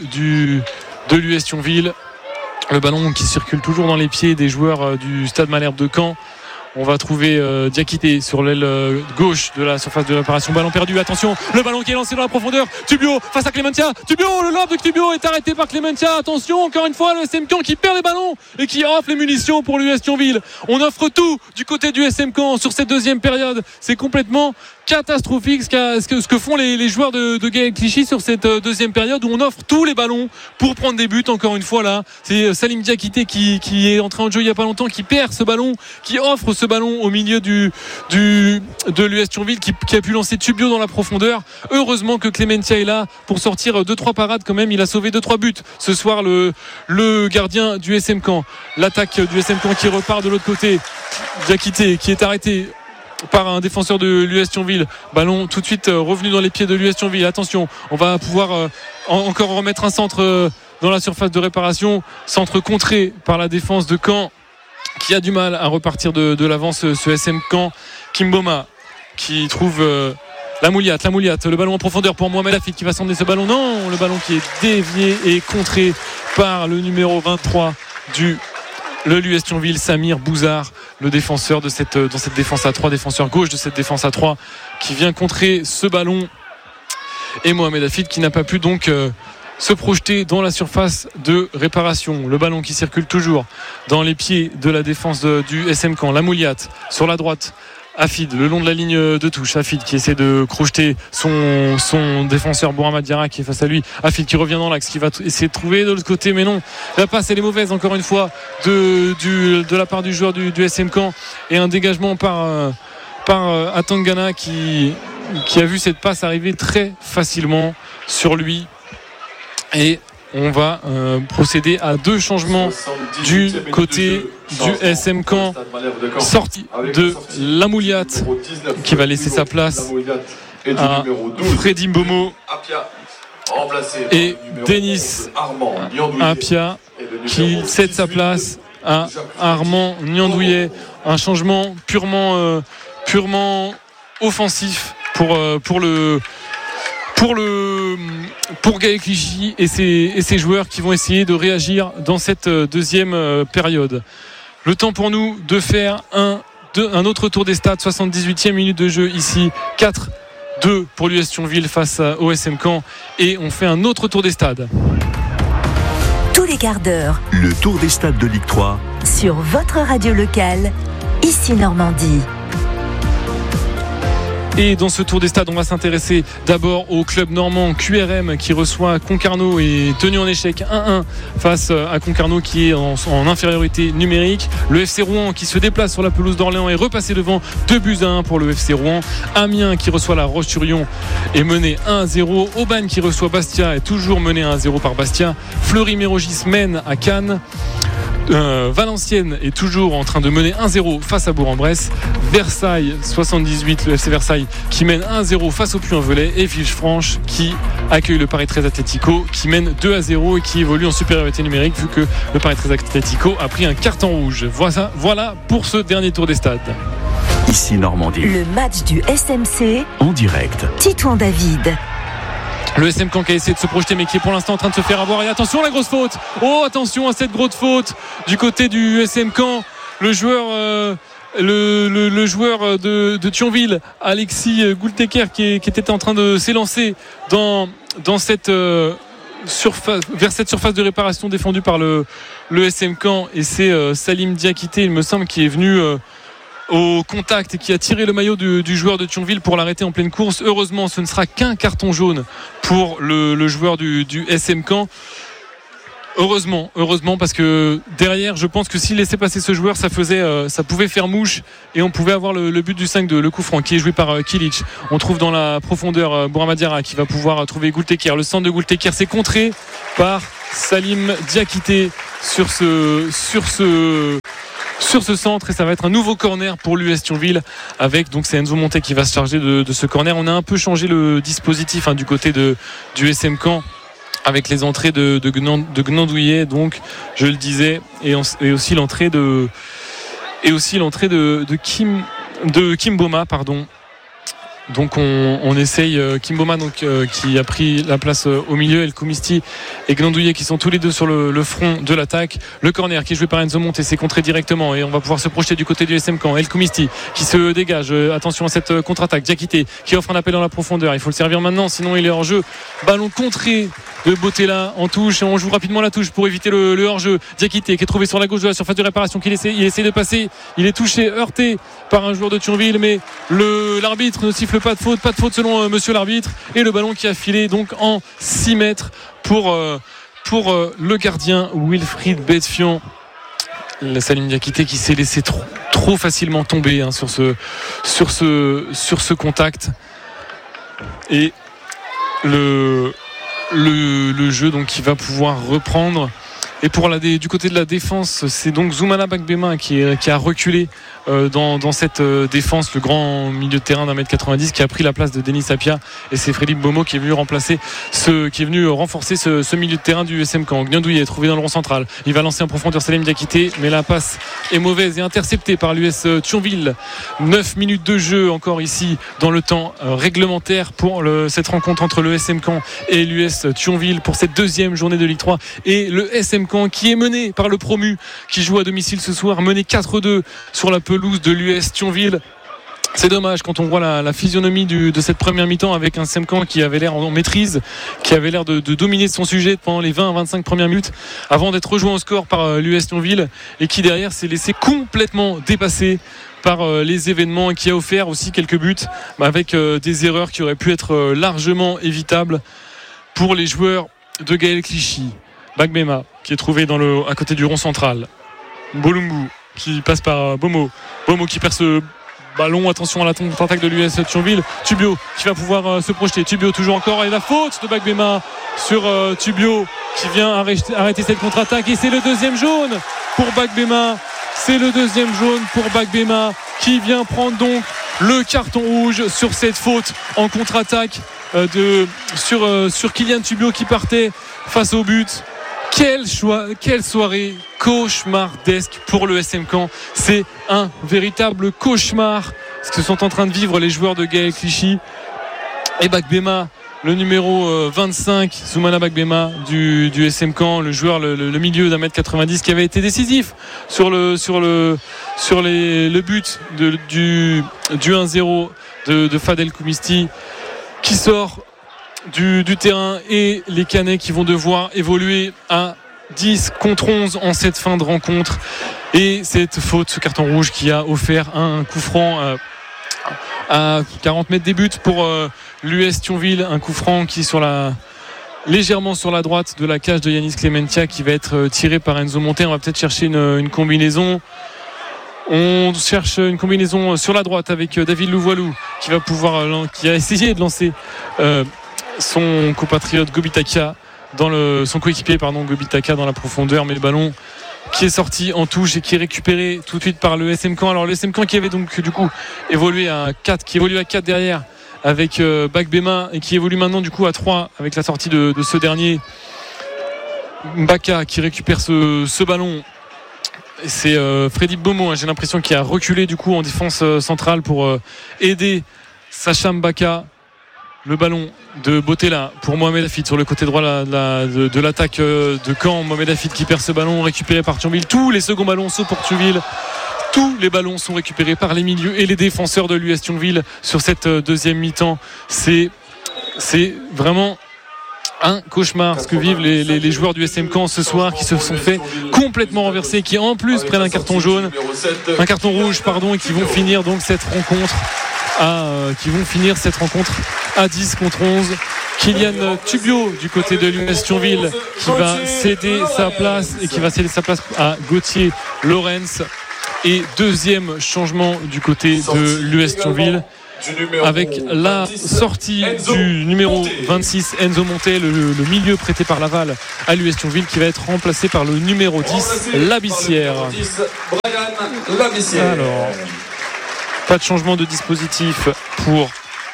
de l'US Thionville. Le ballon qui circule toujours dans les pieds des joueurs du Stade Malherbe de Caen. On va trouver Diakité sur l'aile gauche de la surface de l'opération. Ballon perdu, attention, le ballon qui est lancé dans la profondeur. Tubio face à Clementia. Tubio, le lob de Tubio est arrêté par Clementia. Attention, encore une fois, le SM Caen qui perd les ballons et qui offre les munitions pour l'US Thionville. On offre tout du côté du SM Caen sur cette deuxième période. C'est complètement catastrophique ce que font les joueurs de Gaël Clichy sur cette deuxième période, où on offre tous les ballons pour prendre des buts. Encore une fois là, c'est Salim Diakité qui est entré en jeu il n'y a pas longtemps, qui perd ce ballon, qui offre ce ballon au milieu de l'US Thionville, qui a pu lancer Tubio dans la profondeur. Heureusement que Clementia est là pour sortir 2-3 parades quand même. Il a sauvé 2-3 buts ce soir, le gardien du SM Caen. L'attaque du SM Caen qui repart de l'autre côté. Diakité qui est arrêté par un défenseur de l'US Thionville. Ballon tout de suite revenu dans les pieds de l'US Thionville. Attention, on va pouvoir encore remettre un centre dans la surface de réparation. Centre contré par la défense de Caen, qui a du mal à repartir de l'avance, ce SM Caen. Kimboma qui trouve la Mouliate, le ballon en profondeur pour Mohamed Hafid qui va s'emmener ce ballon. Non, le ballon qui est dévié et contré par le numéro 23 le l'US Thionville, Samir Bouzard, le défenseur dans cette défense à 3, défenseur gauche de cette défense à 3, qui vient contrer ce ballon. Et Mohamed Hafid qui n'a pas pu donc se projeter dans la surface de réparation. Le ballon qui circule toujours dans les pieds de la défense du SM Caen. La Mouliate sur la droite. Hafid le long de la ligne de touche. Hafid qui essaie de crocheter son défenseur Bourama Diarra qui est face à lui. Hafid qui revient dans l'axe, qui va essayer de trouver de l'autre côté, mais non, la passe elle est mauvaise encore une fois de la part du joueur du SM Caen, et un dégagement par Atangana qui a vu cette passe arriver très facilement sur lui. Et on va procéder à 2 changements du côté du SM Caen. Sortie de la Mouliate qui va laisser sa place à Freddy Mbomo et Denis Apia qui cède sa place à Armand Niandouillet. Un changement purement offensif pour Gaël Clichy et ses joueurs qui vont essayer de réagir dans cette deuxième période. Le temps pour nous de faire un autre tour des stades. 78e minute de jeu ici, 4-2 pour l'US Thionville face au SM Caen, et on fait un autre tour des stades. Tous les quarts d'heure, Le tour des stades de Ligue 3 sur votre radio locale, ici Normandie. Et dans ce tour des stades, on va s'intéresser d'abord au club normand QRM qui reçoit Concarneau et tenu en échec 1-1 face à Concarneau qui est en infériorité numérique. Le FC Rouen qui se déplace sur la pelouse d'Orléans est repassé devant 2-1 pour le FC Rouen. Amiens qui reçoit la Roche-sur-Yon est mené 1-0. Aubagne qui reçoit Bastia est toujours mené 1-0 par Bastia. Fleury-Mérogis mène à Cannes. Valenciennes est toujours en train de mener 1-0 face à Bourg-en-Bresse. Versailles 78, le FC Versailles qui mène 1-0 face au Puy-en-Velay, et Villefranche qui accueille le Paris 13 Atlético qui mène 2-0 et qui évolue en supériorité numérique vu que le Paris 13 Atlético a pris un carton rouge. Voilà pour ce dernier tour des stades. Ici Normandie. Le match du SMC En direct. Titouan David. Le SM Caen qui a essayé de se projeter mais qui est pour l'instant en train de se faire avoir, et attention la grosse faute. Oh, attention à cette grosse faute du côté du SM Caen. Le joueur le joueur de Thionville, Alexis Gouletker, qui était en train de s'élancer dans cette vers cette surface de réparation défendue par le SM Caen, et c'est Salim Diakité, il me semble, qui est venu au contact et qui a tiré le maillot du joueur de Thionville pour l'arrêter en pleine course. Heureusement, ce ne sera qu'un carton jaune pour le joueur du SM Caen. Heureusement, parce que derrière, je pense que s'il laissait passer ce joueur, ça pouvait faire mouche et on pouvait avoir le but du 5-2, le coup franc qui est joué par Kilic. On trouve dans la profondeur Bourama Diarra qui va pouvoir trouver Goulteker. Le centre de Goulteker, c'est contré par Salim Diakité sur ce centre, et ça va être un nouveau corner pour l'US Thionville avec, donc c'est Enzo Montet qui va se charger de ce corner. On a un peu changé le dispositif du côté du SM Caen avec les entrées de Gnandouillet, donc je le disais, et aussi l'entrée de Kim Boma, pardon. Donc on essaye Kim Boma qui a pris la place au milieu, El Koumisti et Gnandouillet qui sont tous les deux sur le front de l'attaque. Le corner qui est joué par Enzo Montet, c'est contré directement et on va pouvoir se projeter du côté du SM Caen. El Koumisti qui se dégage, attention à cette contre-attaque. Diakité qui offre un appel dans la profondeur, il faut le servir maintenant sinon il est hors jeu. Ballon contré de Bottella en touche et on joue rapidement la touche pour éviter le hors-jeu. Diakité qui est trouvé sur la gauche de la surface de réparation, il essaie de passer, il est touché, heurté par un joueur de Thionville, mais l'arbitre ne siffle pas de faute selon monsieur l'arbitre, et le ballon qui a filé donc en 6 mètres pour le gardien Wilfried Betfian. Salim Diakité qui s'est laissé trop facilement tomber sur ce contact, et le jeu donc qui va pouvoir reprendre. Et pour du côté de la défense, c'est donc Zoumana Bagbema qui a reculé dans cette défense, le grand milieu de terrain d'1m90 qui a pris la place de Denis Sapia, et c'est Frédéric Bomo qui est venu renforcer ce milieu de terrain du SM Caen. Gnandouillet est trouvé dans le rond central, il va lancer en profondeur Salim Diakité, mais la passe est mauvaise et interceptée par l'US Thionville. 9 minutes de jeu encore ici dans le temps réglementaire pour cette rencontre entre le SM Caen et l'US Thionville pour cette deuxième journée de Ligue 3, et le SM Caen qui est mené par le promu qui joue à domicile ce soir, mené 4-2 sur la pelouse de l'US Thionville. C'est dommage quand on voit la physionomie de cette première mi-temps avec un SM Caen qui avait l'air en maîtrise, qui avait l'air de dominer son sujet pendant les 20 à 25 premières minutes avant d'être rejoint au score par l'US Thionville, et qui derrière s'est laissé complètement dépasser par les événements et qui a offert aussi quelques buts avec des erreurs qui auraient pu être largement évitables pour les joueurs de Gaël Clichy. Bagbema qui est trouvé à côté du rond central. Bolungu qui passe par Bomo qui perd ce ballon, attention à la contre-attaque de l'US Thionville. Tubio qui va pouvoir se projeter, Tubio toujours encore, et la faute de Bagbema sur Tubio qui vient arrêter cette contre-attaque, et c'est le deuxième jaune pour Bagbema. C'est le deuxième jaune pour Bagbema qui vient prendre donc le carton rouge sur cette faute en contre-attaque sur Kylian Tubio qui partait face au but. Quelle soirée cauchemardesque pour le SM Caen. C'est un véritable cauchemar ce que sont en train de vivre les joueurs de Gaël Clichy. Et Bagbema, le numéro 25, Zoumana Bagbema du SM Caen, le joueur, le milieu d'1m90 qui avait été décisif sur le but du 1-0 de Fadel Koumisti, qui sort du terrain, et les Canets qui vont devoir évoluer à 10 contre 11 en cette fin de rencontre. Et cette faute, ce carton rouge qui a offert un coup franc à 40 mètres des buts pour l'US Thionville, un coup franc qui est légèrement sur la droite de la cage de Yanis Clementia, qui va être tiré par Enzo Montet. On va peut-être chercher une combinaison. On cherche une combinaison sur la droite avec David Louvoilou qui a essayé de lancer son compatriote Gobitaka son coéquipier Gobitaka dans la profondeur, mais le ballon qui est sorti en touche et qui est récupéré tout de suite par le SM Caen. Alors le SM Caen qui avait donc du coup évolué à 4 derrière avec Bagbema, et qui évolue maintenant du coup à 3 avec la sortie de ce dernier. Mbaka qui récupère ce ballon. C'est Freddy Bomo, j'ai l'impression, qui a reculé du coup en défense centrale pour aider Sacha Mbaka. Le ballon de Bottella pour Mohamed Hafid sur le côté droit de l'attaque de Caen. Mohamed Hafid qui perd ce ballon, récupéré par Thionville. Tous les seconds ballons sont pour Thionville. Tous les ballons sont récupérés par les milieux et les défenseurs de l'US Thionville sur cette deuxième mi-temps. C'est vraiment un cauchemar ce que vivent les joueurs du SM Caen ce soir, qui se sont fait complètement renverser, qui en plus prennent un carton rouge et qui vont finir donc cette rencontre à 10 contre 11. Kylian Tubio du côté de l'US Thionville qui va céder sa place à Gauthier Lorenz. Et deuxième changement du côté de l'US Thionville, avec la sortie du numéro 26 Enzo Montet, le milieu prêté par Laval à l'US Thionville, qui va être remplacé par le numéro 10 Labissière. Alors, pas de changement de dispositif pour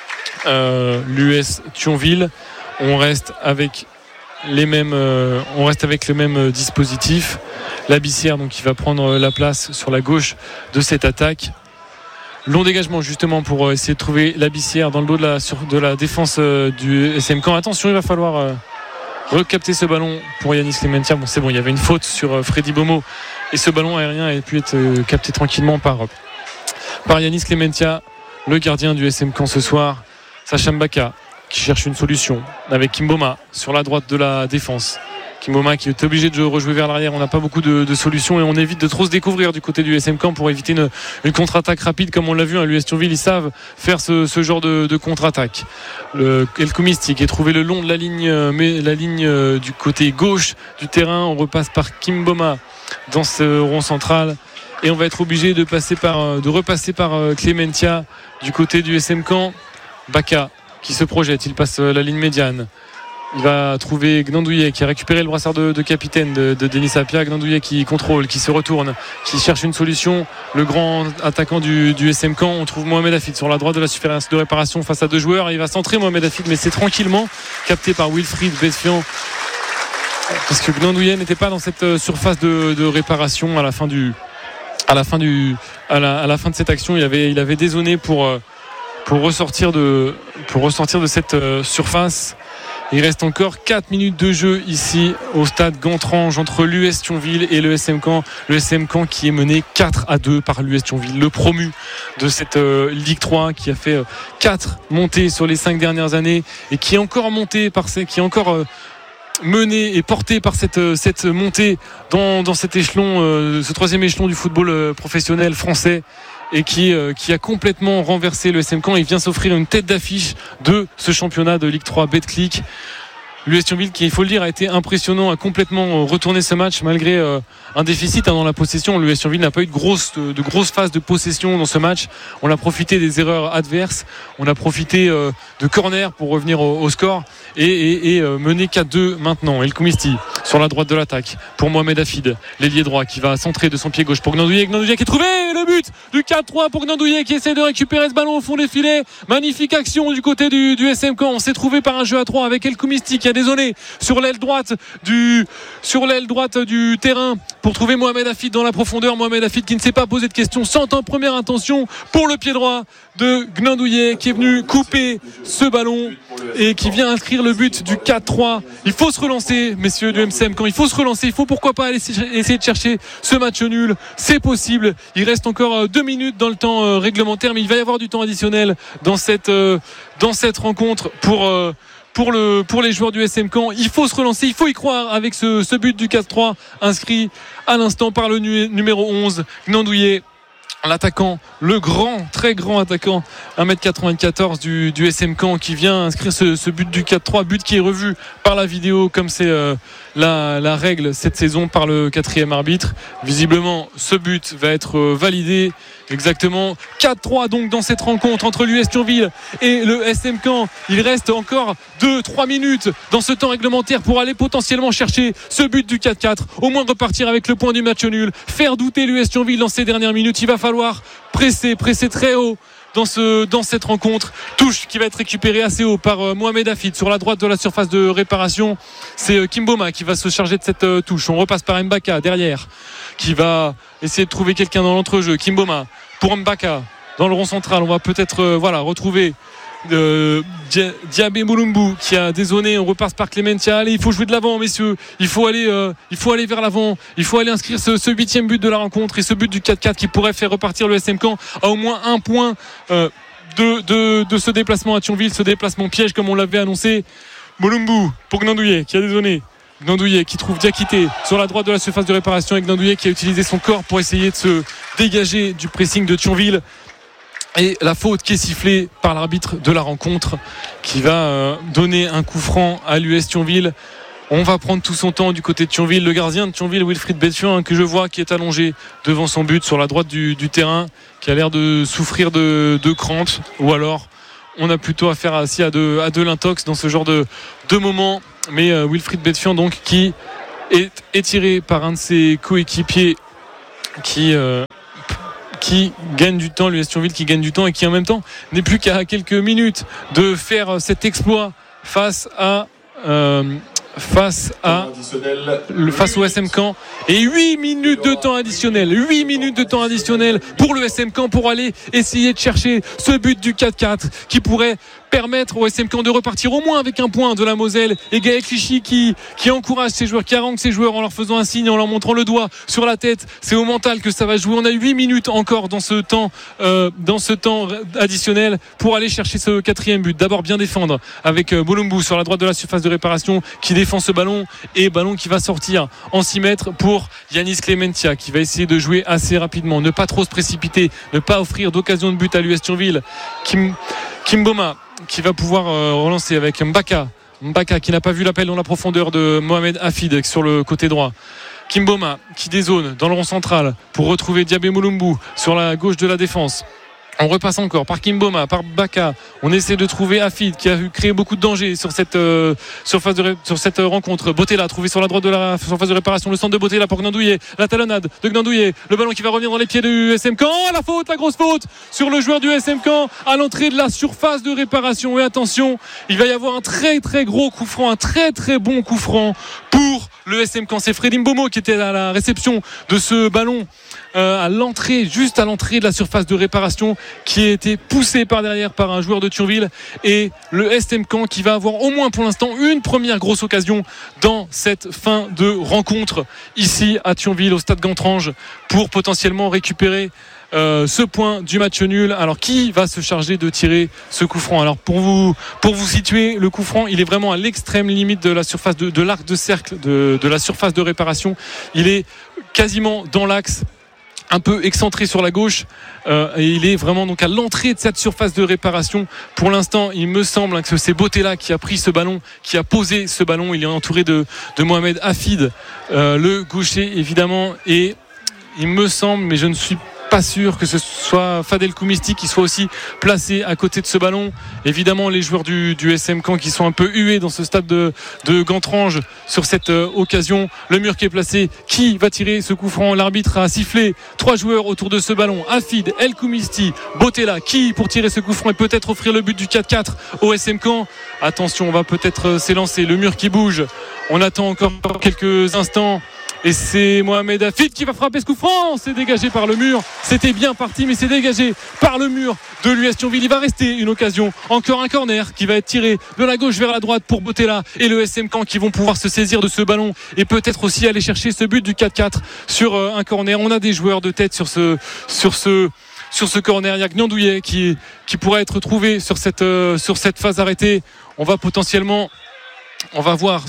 l'US Thionville. On reste avec le même dispositif. Labissière donc qui va prendre la place sur la gauche de cette attaque. Long dégagement justement pour essayer de trouver Labissière dans le dos de la défense du SM Caen. Attention, il va falloir recapter ce ballon pour Yanis Clementia. Bon, c'est bon, il y avait une faute sur Freddy Bomo et ce ballon aérien a pu être capté tranquillement par Yanis Clementia, le gardien du SM Caen ce soir. Sacha Mbaka qui cherche une solution avec Kimboma sur la droite de la défense. Kimboma qui est obligé de rejouer vers l'arrière. On n'a pas beaucoup de solutions et on évite de trop se découvrir du côté du SM Caen pour éviter une contre-attaque rapide comme on l'a vu. L'US Thionville, ils savent faire ce genre de contre-attaque. El Koumisti qui est trouvé le long de la ligne du côté gauche du terrain. On repasse par Kimboma dans ce rond central et on va être obligé de repasser par Clementia du côté du SM Caen. Baka qui se projette, il passe la ligne médiane. Il va trouver Gnandouillet qui a récupéré le brassard de capitaine de Denis Sapia. Gnandouillet qui contrôle, qui se retourne, qui cherche une solution. Le grand attaquant du SM Caen. On trouve Mohamed Hafid sur la droite de la surface de réparation face à deux joueurs. Il va centrer Mohamed Hafid, mais c'est tranquillement capté par Wilfried Besfian, parce que Gnandouillet n'était pas dans cette surface de réparation à la fin de cette action. Il avait dézonné pour ressortir de cette surface. Il reste encore 4 minutes de jeu ici au stade Gantrange entre l'US Thionville et le SM Caen. Le SM Caen qui est mené 4-2 par l'US Thionville, le promu de cette Ligue 3, qui a fait 4 montées sur les 5 dernières années et qui est encore mené et porté par cette montée dans cet échelon, ce troisième échelon du football professionnel français, et qui a complètement renversé le SM Caen. Il vient s'offrir une tête d'affiche de ce championnat de Ligue 3 Betclic. L'US Thionville qui, il faut le dire, a été impressionnant, a complètement retourné ce match malgré un déficit dans la possession. L'US Thionville n'a pas eu de grosses phases de possession dans ce match. On a profité des erreurs adverses, on a profité de corner pour revenir au score et mener 4-2 maintenant. El Koumisti sur la droite de l'attaque pour Mohamed Hafid, l'ailier droit qui va centrer de son pied gauche pour Gnandouillet qui est trouvé, le but du 4-3 pour Gnandouillet qui essaie de récupérer ce ballon au fond des filets. Magnifique action du côté du SM Caen. On s'est trouvé par un jeu à 3 avec El Koumisti qui a dézonné sur l'aile droite du terrain pour trouver Mohamed Hafid dans la profondeur. Mohamed Hafid qui ne s'est pas posé de questions, centre en première intention pour le pied droit de Gnandouillet qui est venu couper ce ballon et qui vient inscrire le but du 4-3. Il faut se relancer, messieurs du SM Caen, il faut se relancer, il faut pourquoi pas aller essayer de chercher ce match nul. C'est possible, il reste encore 2 minutes dans le temps réglementaire, mais il va y avoir du temps additionnel dans cette rencontre pour les joueurs du SM Caen. Il faut se relancer, il faut y croire avec ce but du 4-3 inscrit à l'instant par le numéro 11 Gnandouillet, l'attaquant, le très grand attaquant 1m94 du SM Caen, qui vient inscrire ce but du 4-3, but qui est revu par la vidéo comme c'est la règle cette saison par le 4e arbitre. Visiblement ce but va être validé. Exactement 4-3 donc dans cette rencontre entre l'US Thionville et le SM Caen. Il reste encore 2-3 minutes dans ce temps réglementaire pour aller potentiellement chercher ce but du 4-4, au moins repartir avec le point du match nul, faire douter l'US Thionville dans ces dernières minutes. Il va falloir presser très haut dans cette rencontre. Touche qui va être récupérée assez haut par Mohamed Hafid sur la droite de la surface de réparation. C'est Kimboma qui va se charger de cette touche. On repasse par Mbaka derrière, qui va essayer de trouver quelqu'un dans l'entrejeu. Kimboma pour Mbaka dans le rond central. On va peut-être retrouver Diabé Moulumbu qui a dézonné. On repasse par Clementia. Allez, il faut jouer de l'avant, messieurs. Il faut aller vers l'avant. Il faut aller inscrire ce 8e but de la rencontre et ce but du 4-4 qui pourrait faire repartir le SM Caen à au moins un point de ce déplacement à Thionville, ce déplacement piège comme on l'avait annoncé. Bolumbu pour Gnandouillet qui a dézonné. Gnandouillet qui trouve Diakité sur la droite de la surface de réparation, et Gnandouillet qui a utilisé son corps pour essayer de se dégager du pressing de Thionville. Et la faute qui est sifflée par l'arbitre de la rencontre, qui va donner un coup franc à l'US Thionville. On va prendre tout son temps du côté de Thionville. Le gardien de Thionville, Wilfried Betfian, que je vois qui est allongé devant son but sur la droite du terrain, qui a l'air de souffrir de crampes, ou alors on a plutôt affaire à de l'intox dans ce genre de moment. Mais Wilfried Betfian donc qui est étiré par un de ses coéquipiers qui gagne du temps, l'US Thionville qui gagne du temps et qui en même temps n'est plus qu'à quelques minutes de faire cet exploit face au SM Caen, et 8 minutes de temps additionnel pour le SM Caen pour aller essayer de chercher ce but du 4-4 qui pourrait permettre au SM Caen de repartir au moins avec un point de la Moselle. Et Gaël Clichy qui encourage ses joueurs, qui harangue ses joueurs en leur faisant un signe, en leur montrant le doigt sur la tête. C'est au mental que ça va jouer. On a 8 minutes encore dans ce temps additionnel pour aller chercher ce 4e but. D'abord bien défendre avec Bolumbu sur la droite de la surface de réparation qui défend ce ballon, et ballon qui va sortir en 6 mètres pour Yanis Clementia qui va essayer de jouer assez rapidement, ne pas trop se précipiter, ne pas offrir d'occasion de but à l'US Thionville. Kimboma qui va pouvoir relancer avec Mbaka qui n'a pas vu l'appel dans la profondeur de Mohamed Hafid sur le côté droit. Kimboma qui dézone dans le rond central pour retrouver Diabé Bolumbu sur la gauche de la défense. On repasse encore par Kimboma, par Baka. On essaie de trouver Hafid qui a créé beaucoup de danger sur cette rencontre. Bottella trouvé sur la droite de la surface de réparation. Le centre de Bottella pour Gnandouillet. La talonnade de Gnandouillet. Le ballon qui va revenir dans les pieds du SM Caen. La grosse faute sur le joueur du SM Caen à l'entrée de la surface de réparation. Et attention, il va y avoir un très très gros coup franc, un très très bon coup franc pour le SM Caen. C'est Freddy Mbomo qui était à la réception de ce ballon. Juste à l'entrée de la surface de réparation, qui a été poussé par derrière par un joueur de Thionville, et le SM Caen qui va avoir au moins pour l'instant une première grosse occasion dans cette fin de rencontre ici à Thionville au stade Gantrange pour potentiellement récupérer ce point du match nul. Alors qui va se charger de tirer ce coup franc? Alors pour vous situer, le coup franc il est vraiment à l'extrême limite de la surface de l'arc de cercle de la surface de réparation. Il est quasiment dans l'axe, un peu excentré sur la gauche, et il est vraiment donc à l'entrée de cette surface de réparation. Pour l'instant il me semble que c'est Bottella qui a pris ce ballon, qui a posé ce ballon. Il est entouré de Mohamed Hafid, le gaucher évidemment, et il me semble, mais je ne suis pas sûr que ce soit Fadel Koumisti qui soit aussi placé à côté de ce ballon. Évidemment les joueurs du SM Caen qui sont un peu hués dans ce stade de Gantrange sur cette occasion. Le mur qui est placé, qui va tirer ce coup franc? L'arbitre a sifflé 3 joueurs autour de ce ballon: Hafid, El Koumisti, Bottella, qui pour tirer ce coup franc et peut-être offrir le but du 4-4 au SM Caen. Attention, on va peut-être s'élancer, le mur qui bouge, on attend encore quelques instants. Et c'est Mohamed Hafid qui va frapper ce coup franc. C'est dégagé par le mur. C'était bien parti, mais c'est dégagé par le mur de l'US Thionville. Il va rester une occasion. Encore un corner qui va être tiré de la gauche vers la droite pour Bottella et le SM Caen qui vont pouvoir se saisir de ce ballon et peut-être aussi aller chercher ce but du 4-4 sur un corner. On a des joueurs de tête sur ce corner. Il y a Gnandouillet qui pourrait être trouvé sur cette phase arrêtée. On va voir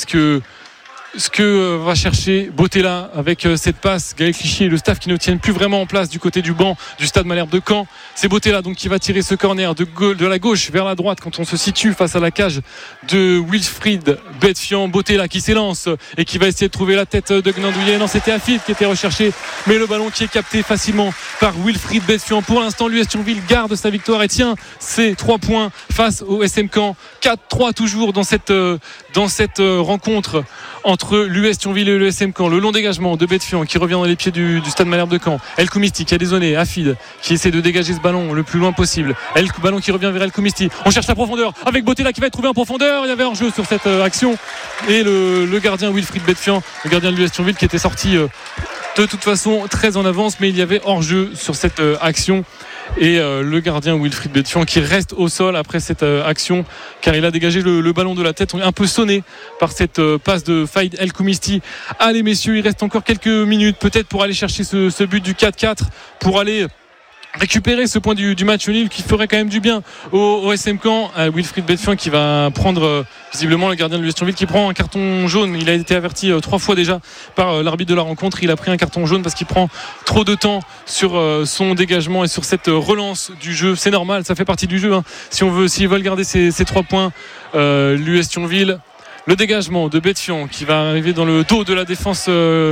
ce que va chercher Bottella avec cette passe. Gaël Clichy et le staff qui ne tiennent plus vraiment en place du côté du banc du stade Malherbe de Caen. C'est Bottella donc qui va tirer ce corner de la gauche vers la droite quand on se situe face à la cage de Wilfried Betfian. Bottella qui s'élance et qui va essayer de trouver la tête de Gnandouillet. Non, c'était Hafid qui était recherché, mais le ballon qui est capté facilement par Wilfried Betfian. Pour l'instant, l'US Thionville garde sa victoire et tient ses 3 points face au SM Caen. 4-3 toujours dans cette rencontre entre l'US Thionville et le SM Caen. Le long dégagement de Betfian qui revient dans les pieds du stade Malherbe de Caen. El Koumisti qui a dézonné. Hafid qui essaie de dégager ce ballon le plus loin possible. Ballon qui revient vers El Koumisti. On cherche la profondeur avec Bottella qui va être trouvé en profondeur. Il y avait hors-jeu sur cette action, et le gardien Wilfried Betfian, le gardien de l'US Thionville, qui était sorti de toute façon très en avance, mais il y avait hors-jeu sur cette action. Et le gardien Wilfried Betfian qui reste au sol après cette action, car il a dégagé le ballon de la tête. On est un peu sonné par cette passe de Faïd El Koumisti. Allez messieurs, il reste encore quelques minutes peut-être pour aller chercher ce but du 4-4, pour aller récupérer ce point du match nul qui ferait quand même du bien au SM Caen. Wilfried Betfian qui va prendre visiblement le gardien de l'US Thionville qui prend un carton jaune. Il a été averti 3 fois déjà par l'arbitre de la rencontre. Il a pris un carton jaune parce qu'il prend trop de temps sur son dégagement et sur cette relance du jeu. C'est normal, ça fait partie du jeu, hein. S'ils veulent garder ces 3 points, l'US Thionville. Le dégagement de Betfian qui va arriver dans le dos de la défense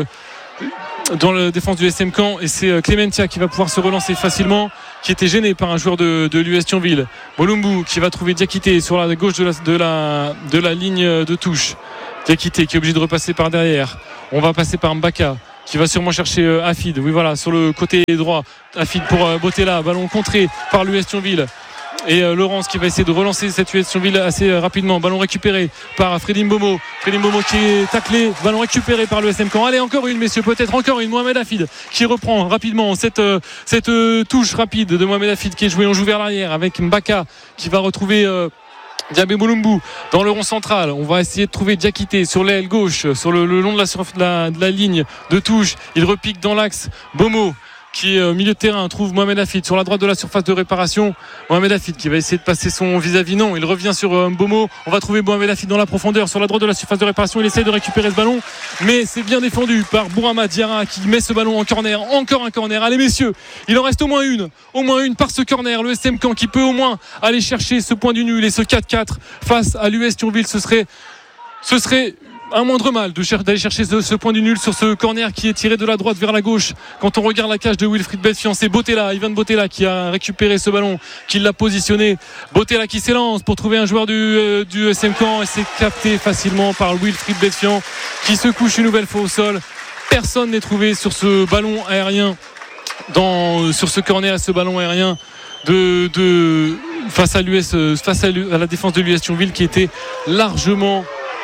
du SM Caen, et c'est Clementia qui va pouvoir se relancer facilement, qui était gêné par un joueur de l'US Thionville. Bolumbu qui va trouver Diakité sur la gauche de la ligne de touche. Diakité qui est obligé de repasser par derrière. On va passer par Mbaka qui va sûrement chercher Afid. Oui, voilà, sur le côté droit. Afid pour Botella, ballon contré par l'US Thionville. Et Laurence qui va essayer de relancer cette US Thionville assez rapidement. Ballon récupéré par Freddy Mbomo. Freddy Mbomo qui est taclé. Ballon récupéré par le SM Caen. Allez, encore une, messieurs, peut-être encore une. Mohamed Afid qui reprend rapidement cette touche rapide de Mohamed Afid qui est joué. On joue vers l'arrière avec Mbaka qui va retrouver Diabé Bolumbu dans le rond central. On va essayer de trouver Diakité sur l'aile gauche, sur le long de la ligne de touche. Il repique dans l'axe. Bomo qui est au milieu de terrain trouve Mohamed Afid sur la droite de la surface de réparation. Mohamed Afid qui va essayer de passer son vis-à-vis. Non, il revient sur Mbomo. On va trouver Mohamed Afid dans la profondeur sur la droite de la surface de réparation. Il essaie de récupérer ce ballon, mais c'est bien défendu par Bourama Diarra qui met ce ballon en corner. Encore un corner. Allez messieurs, il en reste au moins une par ce corner. Le SM Caen qui peut au moins aller chercher ce point du nul et ce 4-4 face à l'US Thionville. Ce serait un moindre mal d'aller chercher ce point du nul sur ce corner qui est tiré de la droite vers la gauche. Quand on regarde la cage de Wilfried Betfian, c'est Ivan Botella qui a récupéré ce ballon, qui l'a positionné. Botella qui s'élance pour trouver un joueur du SM Caen et c'est capté facilement par Wilfried Betfian qui se couche une nouvelle fois au sol. Personne n'est trouvé sur ce ballon aérien, sur ce corner, ce ballon aérien face à la défense de l'US Thionville qui était largement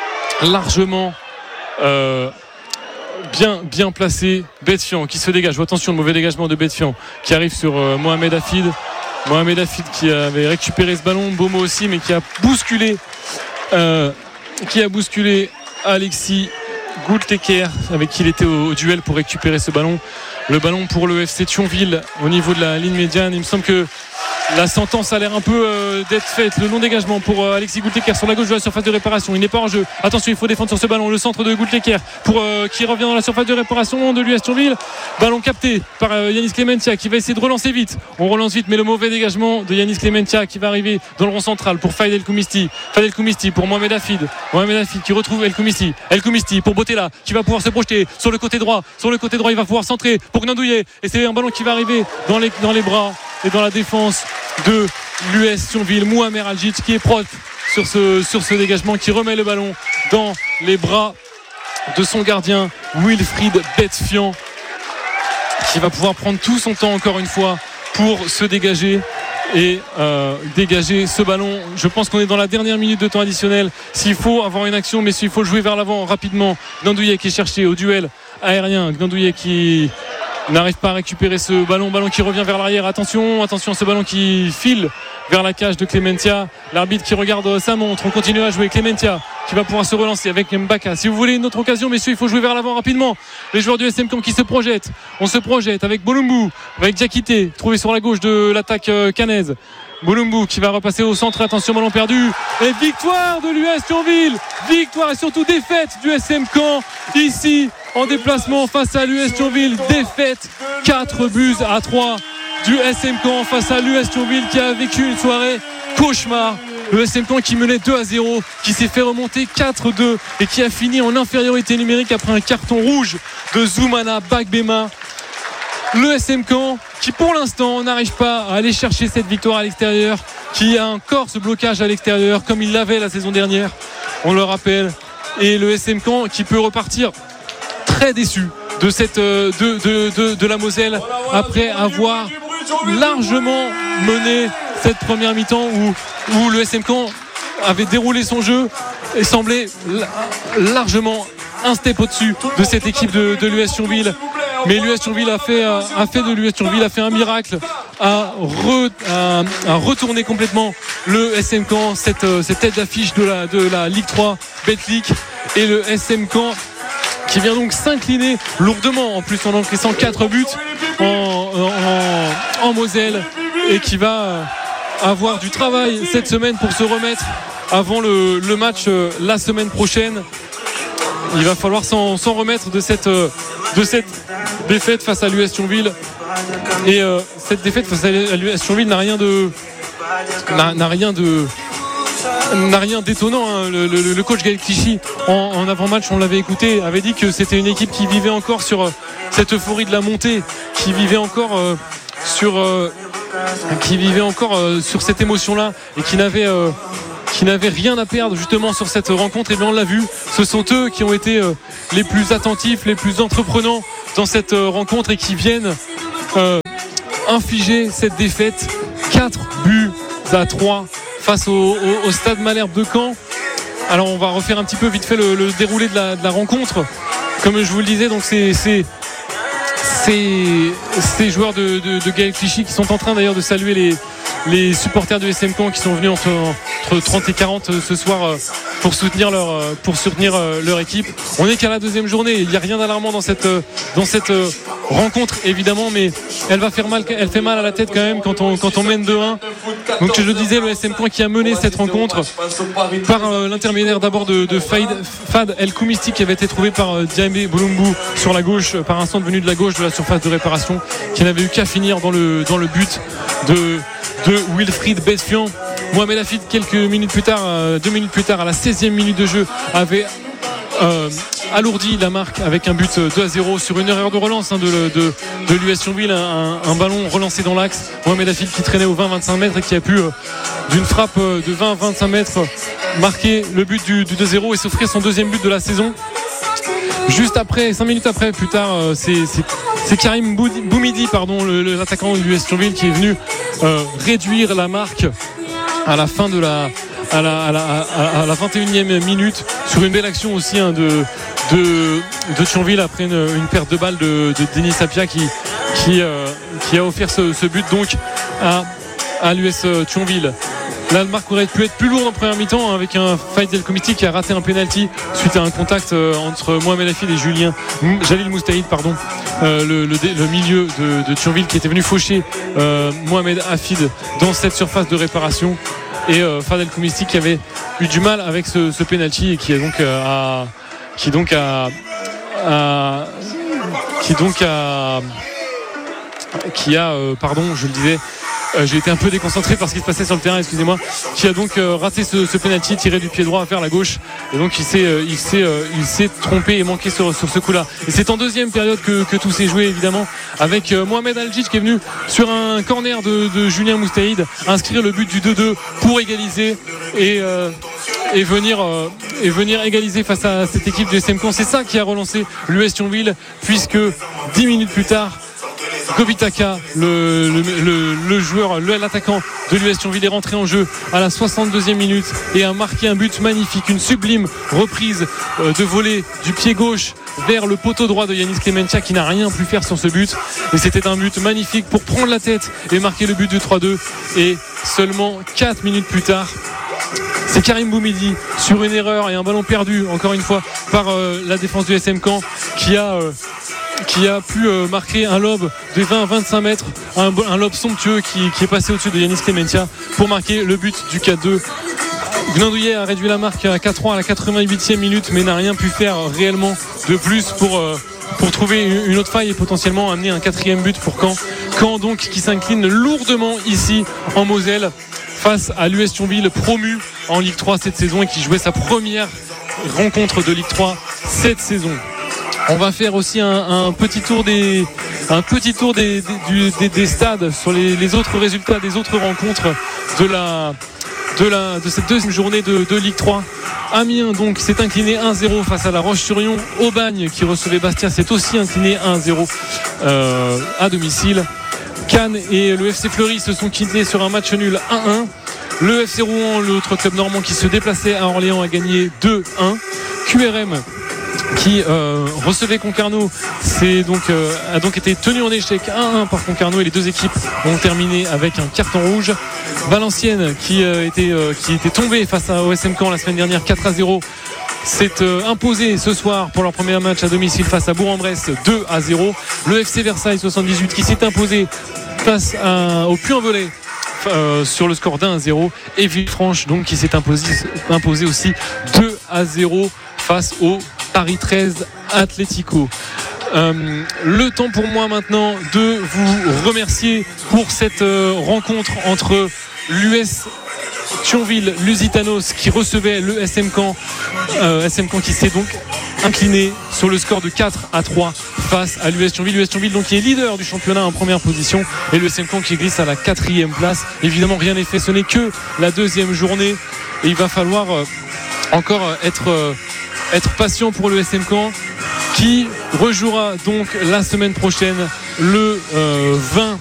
bien placé. Betfian qui se dégage. Attention, le mauvais dégagement de Betfian qui arrive sur Mohamed Afid qui avait récupéré ce ballon. Bomo aussi, mais qui a bousculé Alexis Goulteker avec qui il était au duel pour récupérer ce ballon. Le ballon pour le FC Thionville au niveau de la ligne médiane. Il me semble que la sentence a l'air un peu d'être faite. Le non-dégagement pour Alexis Goulteker sur la gauche de la surface de réparation. Il n'est pas en jeu. Attention, il faut défendre sur ce ballon. Le centre de Goulteker qui revient dans la surface de réparation de l'US Thionville. Ballon capté par Yanis Clementia qui va essayer de relancer vite. On relance vite, mais le mauvais dégagement de Yanis Clementia qui va arriver dans le rond central pour Faïd El Koumisti. Faïd El Koumisti pour Mohamed Afid qui retrouve El Koumisti pour Botella qui va pouvoir se projeter sur le côté droit. Il va pouvoir centrer pour Gnandouillet. Et c'est un ballon qui va arriver dans les bras et dans la défense de l'US Thionville. Mouamer Aljic qui est propre sur ce dégagement, qui remet le ballon dans les bras de son gardien Wilfried Betfian qui va pouvoir prendre tout son temps encore une fois pour se dégager et dégager ce ballon. Je pense qu'on est dans la dernière minute de temps additionnel. S'il faut avoir une action, mais s'il faut le jouer vers l'avant rapidement. Gnandouillet qui est cherché au duel aérien. Gnandouillet qui n'arrive pas à récupérer ce ballon qui revient vers l'arrière. Attention, ce ballon qui file vers la cage de Clementia. L'arbitre qui regarde sa montre. On continue à jouer. Clementia qui va pouvoir se relancer avec Mbaka. Si vous voulez une autre occasion, messieurs, il faut jouer vers l'avant rapidement. Les joueurs du SM Caen qui se projettent. On se projette avec Bolumbu, avec Diakité trouvé sur la gauche de l'attaque cannaise. Bolumbu qui va repasser au centre. Attention, ballon perdu. Et victoire de l'US Thionville. Victoire et surtout défaite du SM Caen ici en déplacement face à l'US Thionville. Défaite 4-3 du SM Caen face à l'US Thionville qui a vécu une soirée cauchemar. Le SM Caen qui menait 2-0, qui s'est fait remonter 4-2 et qui a fini en infériorité numérique après un carton rouge de Zoumana Bagbema. Le SM Caen qui pour l'instant n'arrive pas à aller chercher cette victoire à l'extérieur, qui a encore ce blocage à l'extérieur comme il l'avait la saison dernière, on le rappelle. Et le SM Caen qui peut repartir très déçu de la Moselle après avoir largement mené cette première mi-temps où le SM Caen avait déroulé son jeu et semblait largement un step au-dessus de cette équipe de l'US Thionville. Mais l'US Thionville a fait un miracle, a retourné complètement le SM Caen, cette tête d'affiche de la Ligue 3 Betclic, et le SM Caen qui vient donc s'incliner lourdement en plus en encaissant 4 buts en Moselle et qui va avoir du travail cette semaine pour se remettre avant le match la semaine prochaine. Il va falloir s'en remettre de cette défaite face à l'US Thionville. Et cette défaite face à l'US Thionville n'a rien d'étonnant, hein. Le coach Gaël Clichy en avant-match, on l'avait écouté, avait dit que c'était une équipe qui vivait encore sur cette euphorie de la montée, qui vivait encore sur cette émotion-là et qui n'avait rien à perdre justement sur cette rencontre. Et bien on l'a vu, ce sont eux qui ont été les plus attentifs, les plus entreprenants dans cette rencontre et qui viennent infliger cette défaite 4-3 face au Stade Malherbe de Caen. Alors on va refaire un petit peu vite fait le déroulé de la rencontre. Comme je vous le disais, donc c'est ces joueurs de Gaël Clichy qui sont en train d'ailleurs de saluer les supporters de SM Caen qui sont venus entre 30 et 40 ce soir pour soutenir leur équipe. On n'est qu'à la deuxième journée, il n'y a rien d'alarmant dans cette rencontre évidemment, mais elle fait mal à la tête quand même quand on mène 2-1. Donc je le disais, le SM Caen qui a mené cette rencontre par l'intermédiaire d'abord de Fad El Koumisti qui avait été trouvé par Diamé Boulumbu sur la gauche, par un centre venu de la gauche de la surface de réparation, qui n'avait eu qu'à finir dans le but de Wilfried Besfian. Mohamed Hafid, quelques minutes plus tard, 2 minutes plus tard, à la 16e minute de jeu, avait alourdi la marque avec un but 2-0 sur une erreur de relance de l'US Thionville, un ballon relancé dans l'axe. Mohamed Hafid qui traînait aux 20-25 mètres et qui a pu d'une frappe de 20-25 mètres marquer le but du 2-0 et s'offrir son deuxième but de la saison. Juste après, 5 minutes après, plus tard, c'est Karim Boumidi, l'attaquant de l'US Thionville, qui est venu réduire la marque à la fin à la 21e minute sur une belle action aussi de Thionville après une perte de balle de Denis Sapia qui a offert ce but donc à l'US Thionville. Là, le marque aurait pu être plus lourd en première mi-temps avec un Faïd El Koumisti qui a raté un penalty suite à un contact entre Mohamed Hafid et Jalil Moustaïd, le milieu de Thionville qui était venu faucher Mohamed Hafid dans cette surface de réparation. Et Fad El Koumisti qui avait eu du mal avec ce penalty et qui j'ai été un peu déconcentré par ce qui se passait sur le terrain, excusez-moi, qui a donc raté ce penalty tiré du pied droit vers la gauche, et donc il s'est trompé et manqué sur ce coup-là. Et c'est en deuxième période que tout s'est joué évidemment, avec Mohamed Aljic qui est venu sur un corner de Julien Moustaïd inscrire le but du 2-2 pour égaliser et venir égaliser face à cette équipe de SM Caen. C'est ça qui a relancé l'US Thionville, puisque 10 minutes plus tard, Gobitaka, l'attaquant de l'US Thionville, est rentré en jeu à la 62e minute et a marqué un but magnifique, une sublime reprise de volée du pied gauche vers le poteau droit de Yanis Clementia qui n'a rien pu faire sur ce but, et c'était un but magnifique pour prendre la tête et marquer le but de 3-2. Et seulement 4 minutes plus tard, c'est Karim Boumidi sur une erreur et un ballon perdu encore une fois par la défense du SM Caen qui a pu marquer un lob de 20-25 mètres, un lob somptueux qui est passé au-dessus de Yanis Clementia pour marquer le but du 4-2. Gnandouillet a réduit la marque à 4-3 à la 88e minute, mais n'a rien pu faire réellement de plus pour trouver une autre faille et potentiellement amener un 4e but pour Caen. Caen donc qui s'incline lourdement ici en Moselle face à l'US Thionville, promu en Ligue 3 cette saison et qui jouait sa première rencontre de Ligue 3 cette saison. On va faire aussi un petit tour des stades sur les autres résultats des autres rencontres de cette deuxième journée de Ligue 3. Amiens donc s'est incliné 1-0 face à La Roche-sur-Yon. Aubagne qui recevait Bastia s'est aussi incliné 1-0 à domicile. Cannes et le FC Fleury se sont quittés sur un match nul 1-1. Le FC Rouen, l'autre club normand qui se déplaçait à Orléans, a gagné 2-1. QRM qui recevait Concarneau a donc été tenu en échec 1-1 par Concarneau, et les deux équipes ont terminé avec un carton rouge. Valenciennes qui était tombé face à OSM Caen la semaine dernière 4-0 s'est imposé ce soir pour leur premier match à domicile face à Bourg-en-Bresse 2-0. Le FC Versailles 78 qui s'est imposé face au Puy-en-Velay. Sur le score d'1-0 et Villefranche donc qui s'est imposé aussi 2-0 face au Paris 13 Atlético. Le temps pour moi maintenant de vous remercier pour cette rencontre entre l'US Thionville Lusitanos qui recevait le SM Caen qui s'est donc incliné sur le score de 4-3 face à l'US Thionville. L'US Thionville donc qui est leader du championnat en première position et le SM Caen qui glisse à la 4e place. Évidemment rien n'est fait, ce n'est que la 2e journée et il va falloir encore être patient pour le SM Caen qui rejouera donc la semaine prochaine le 20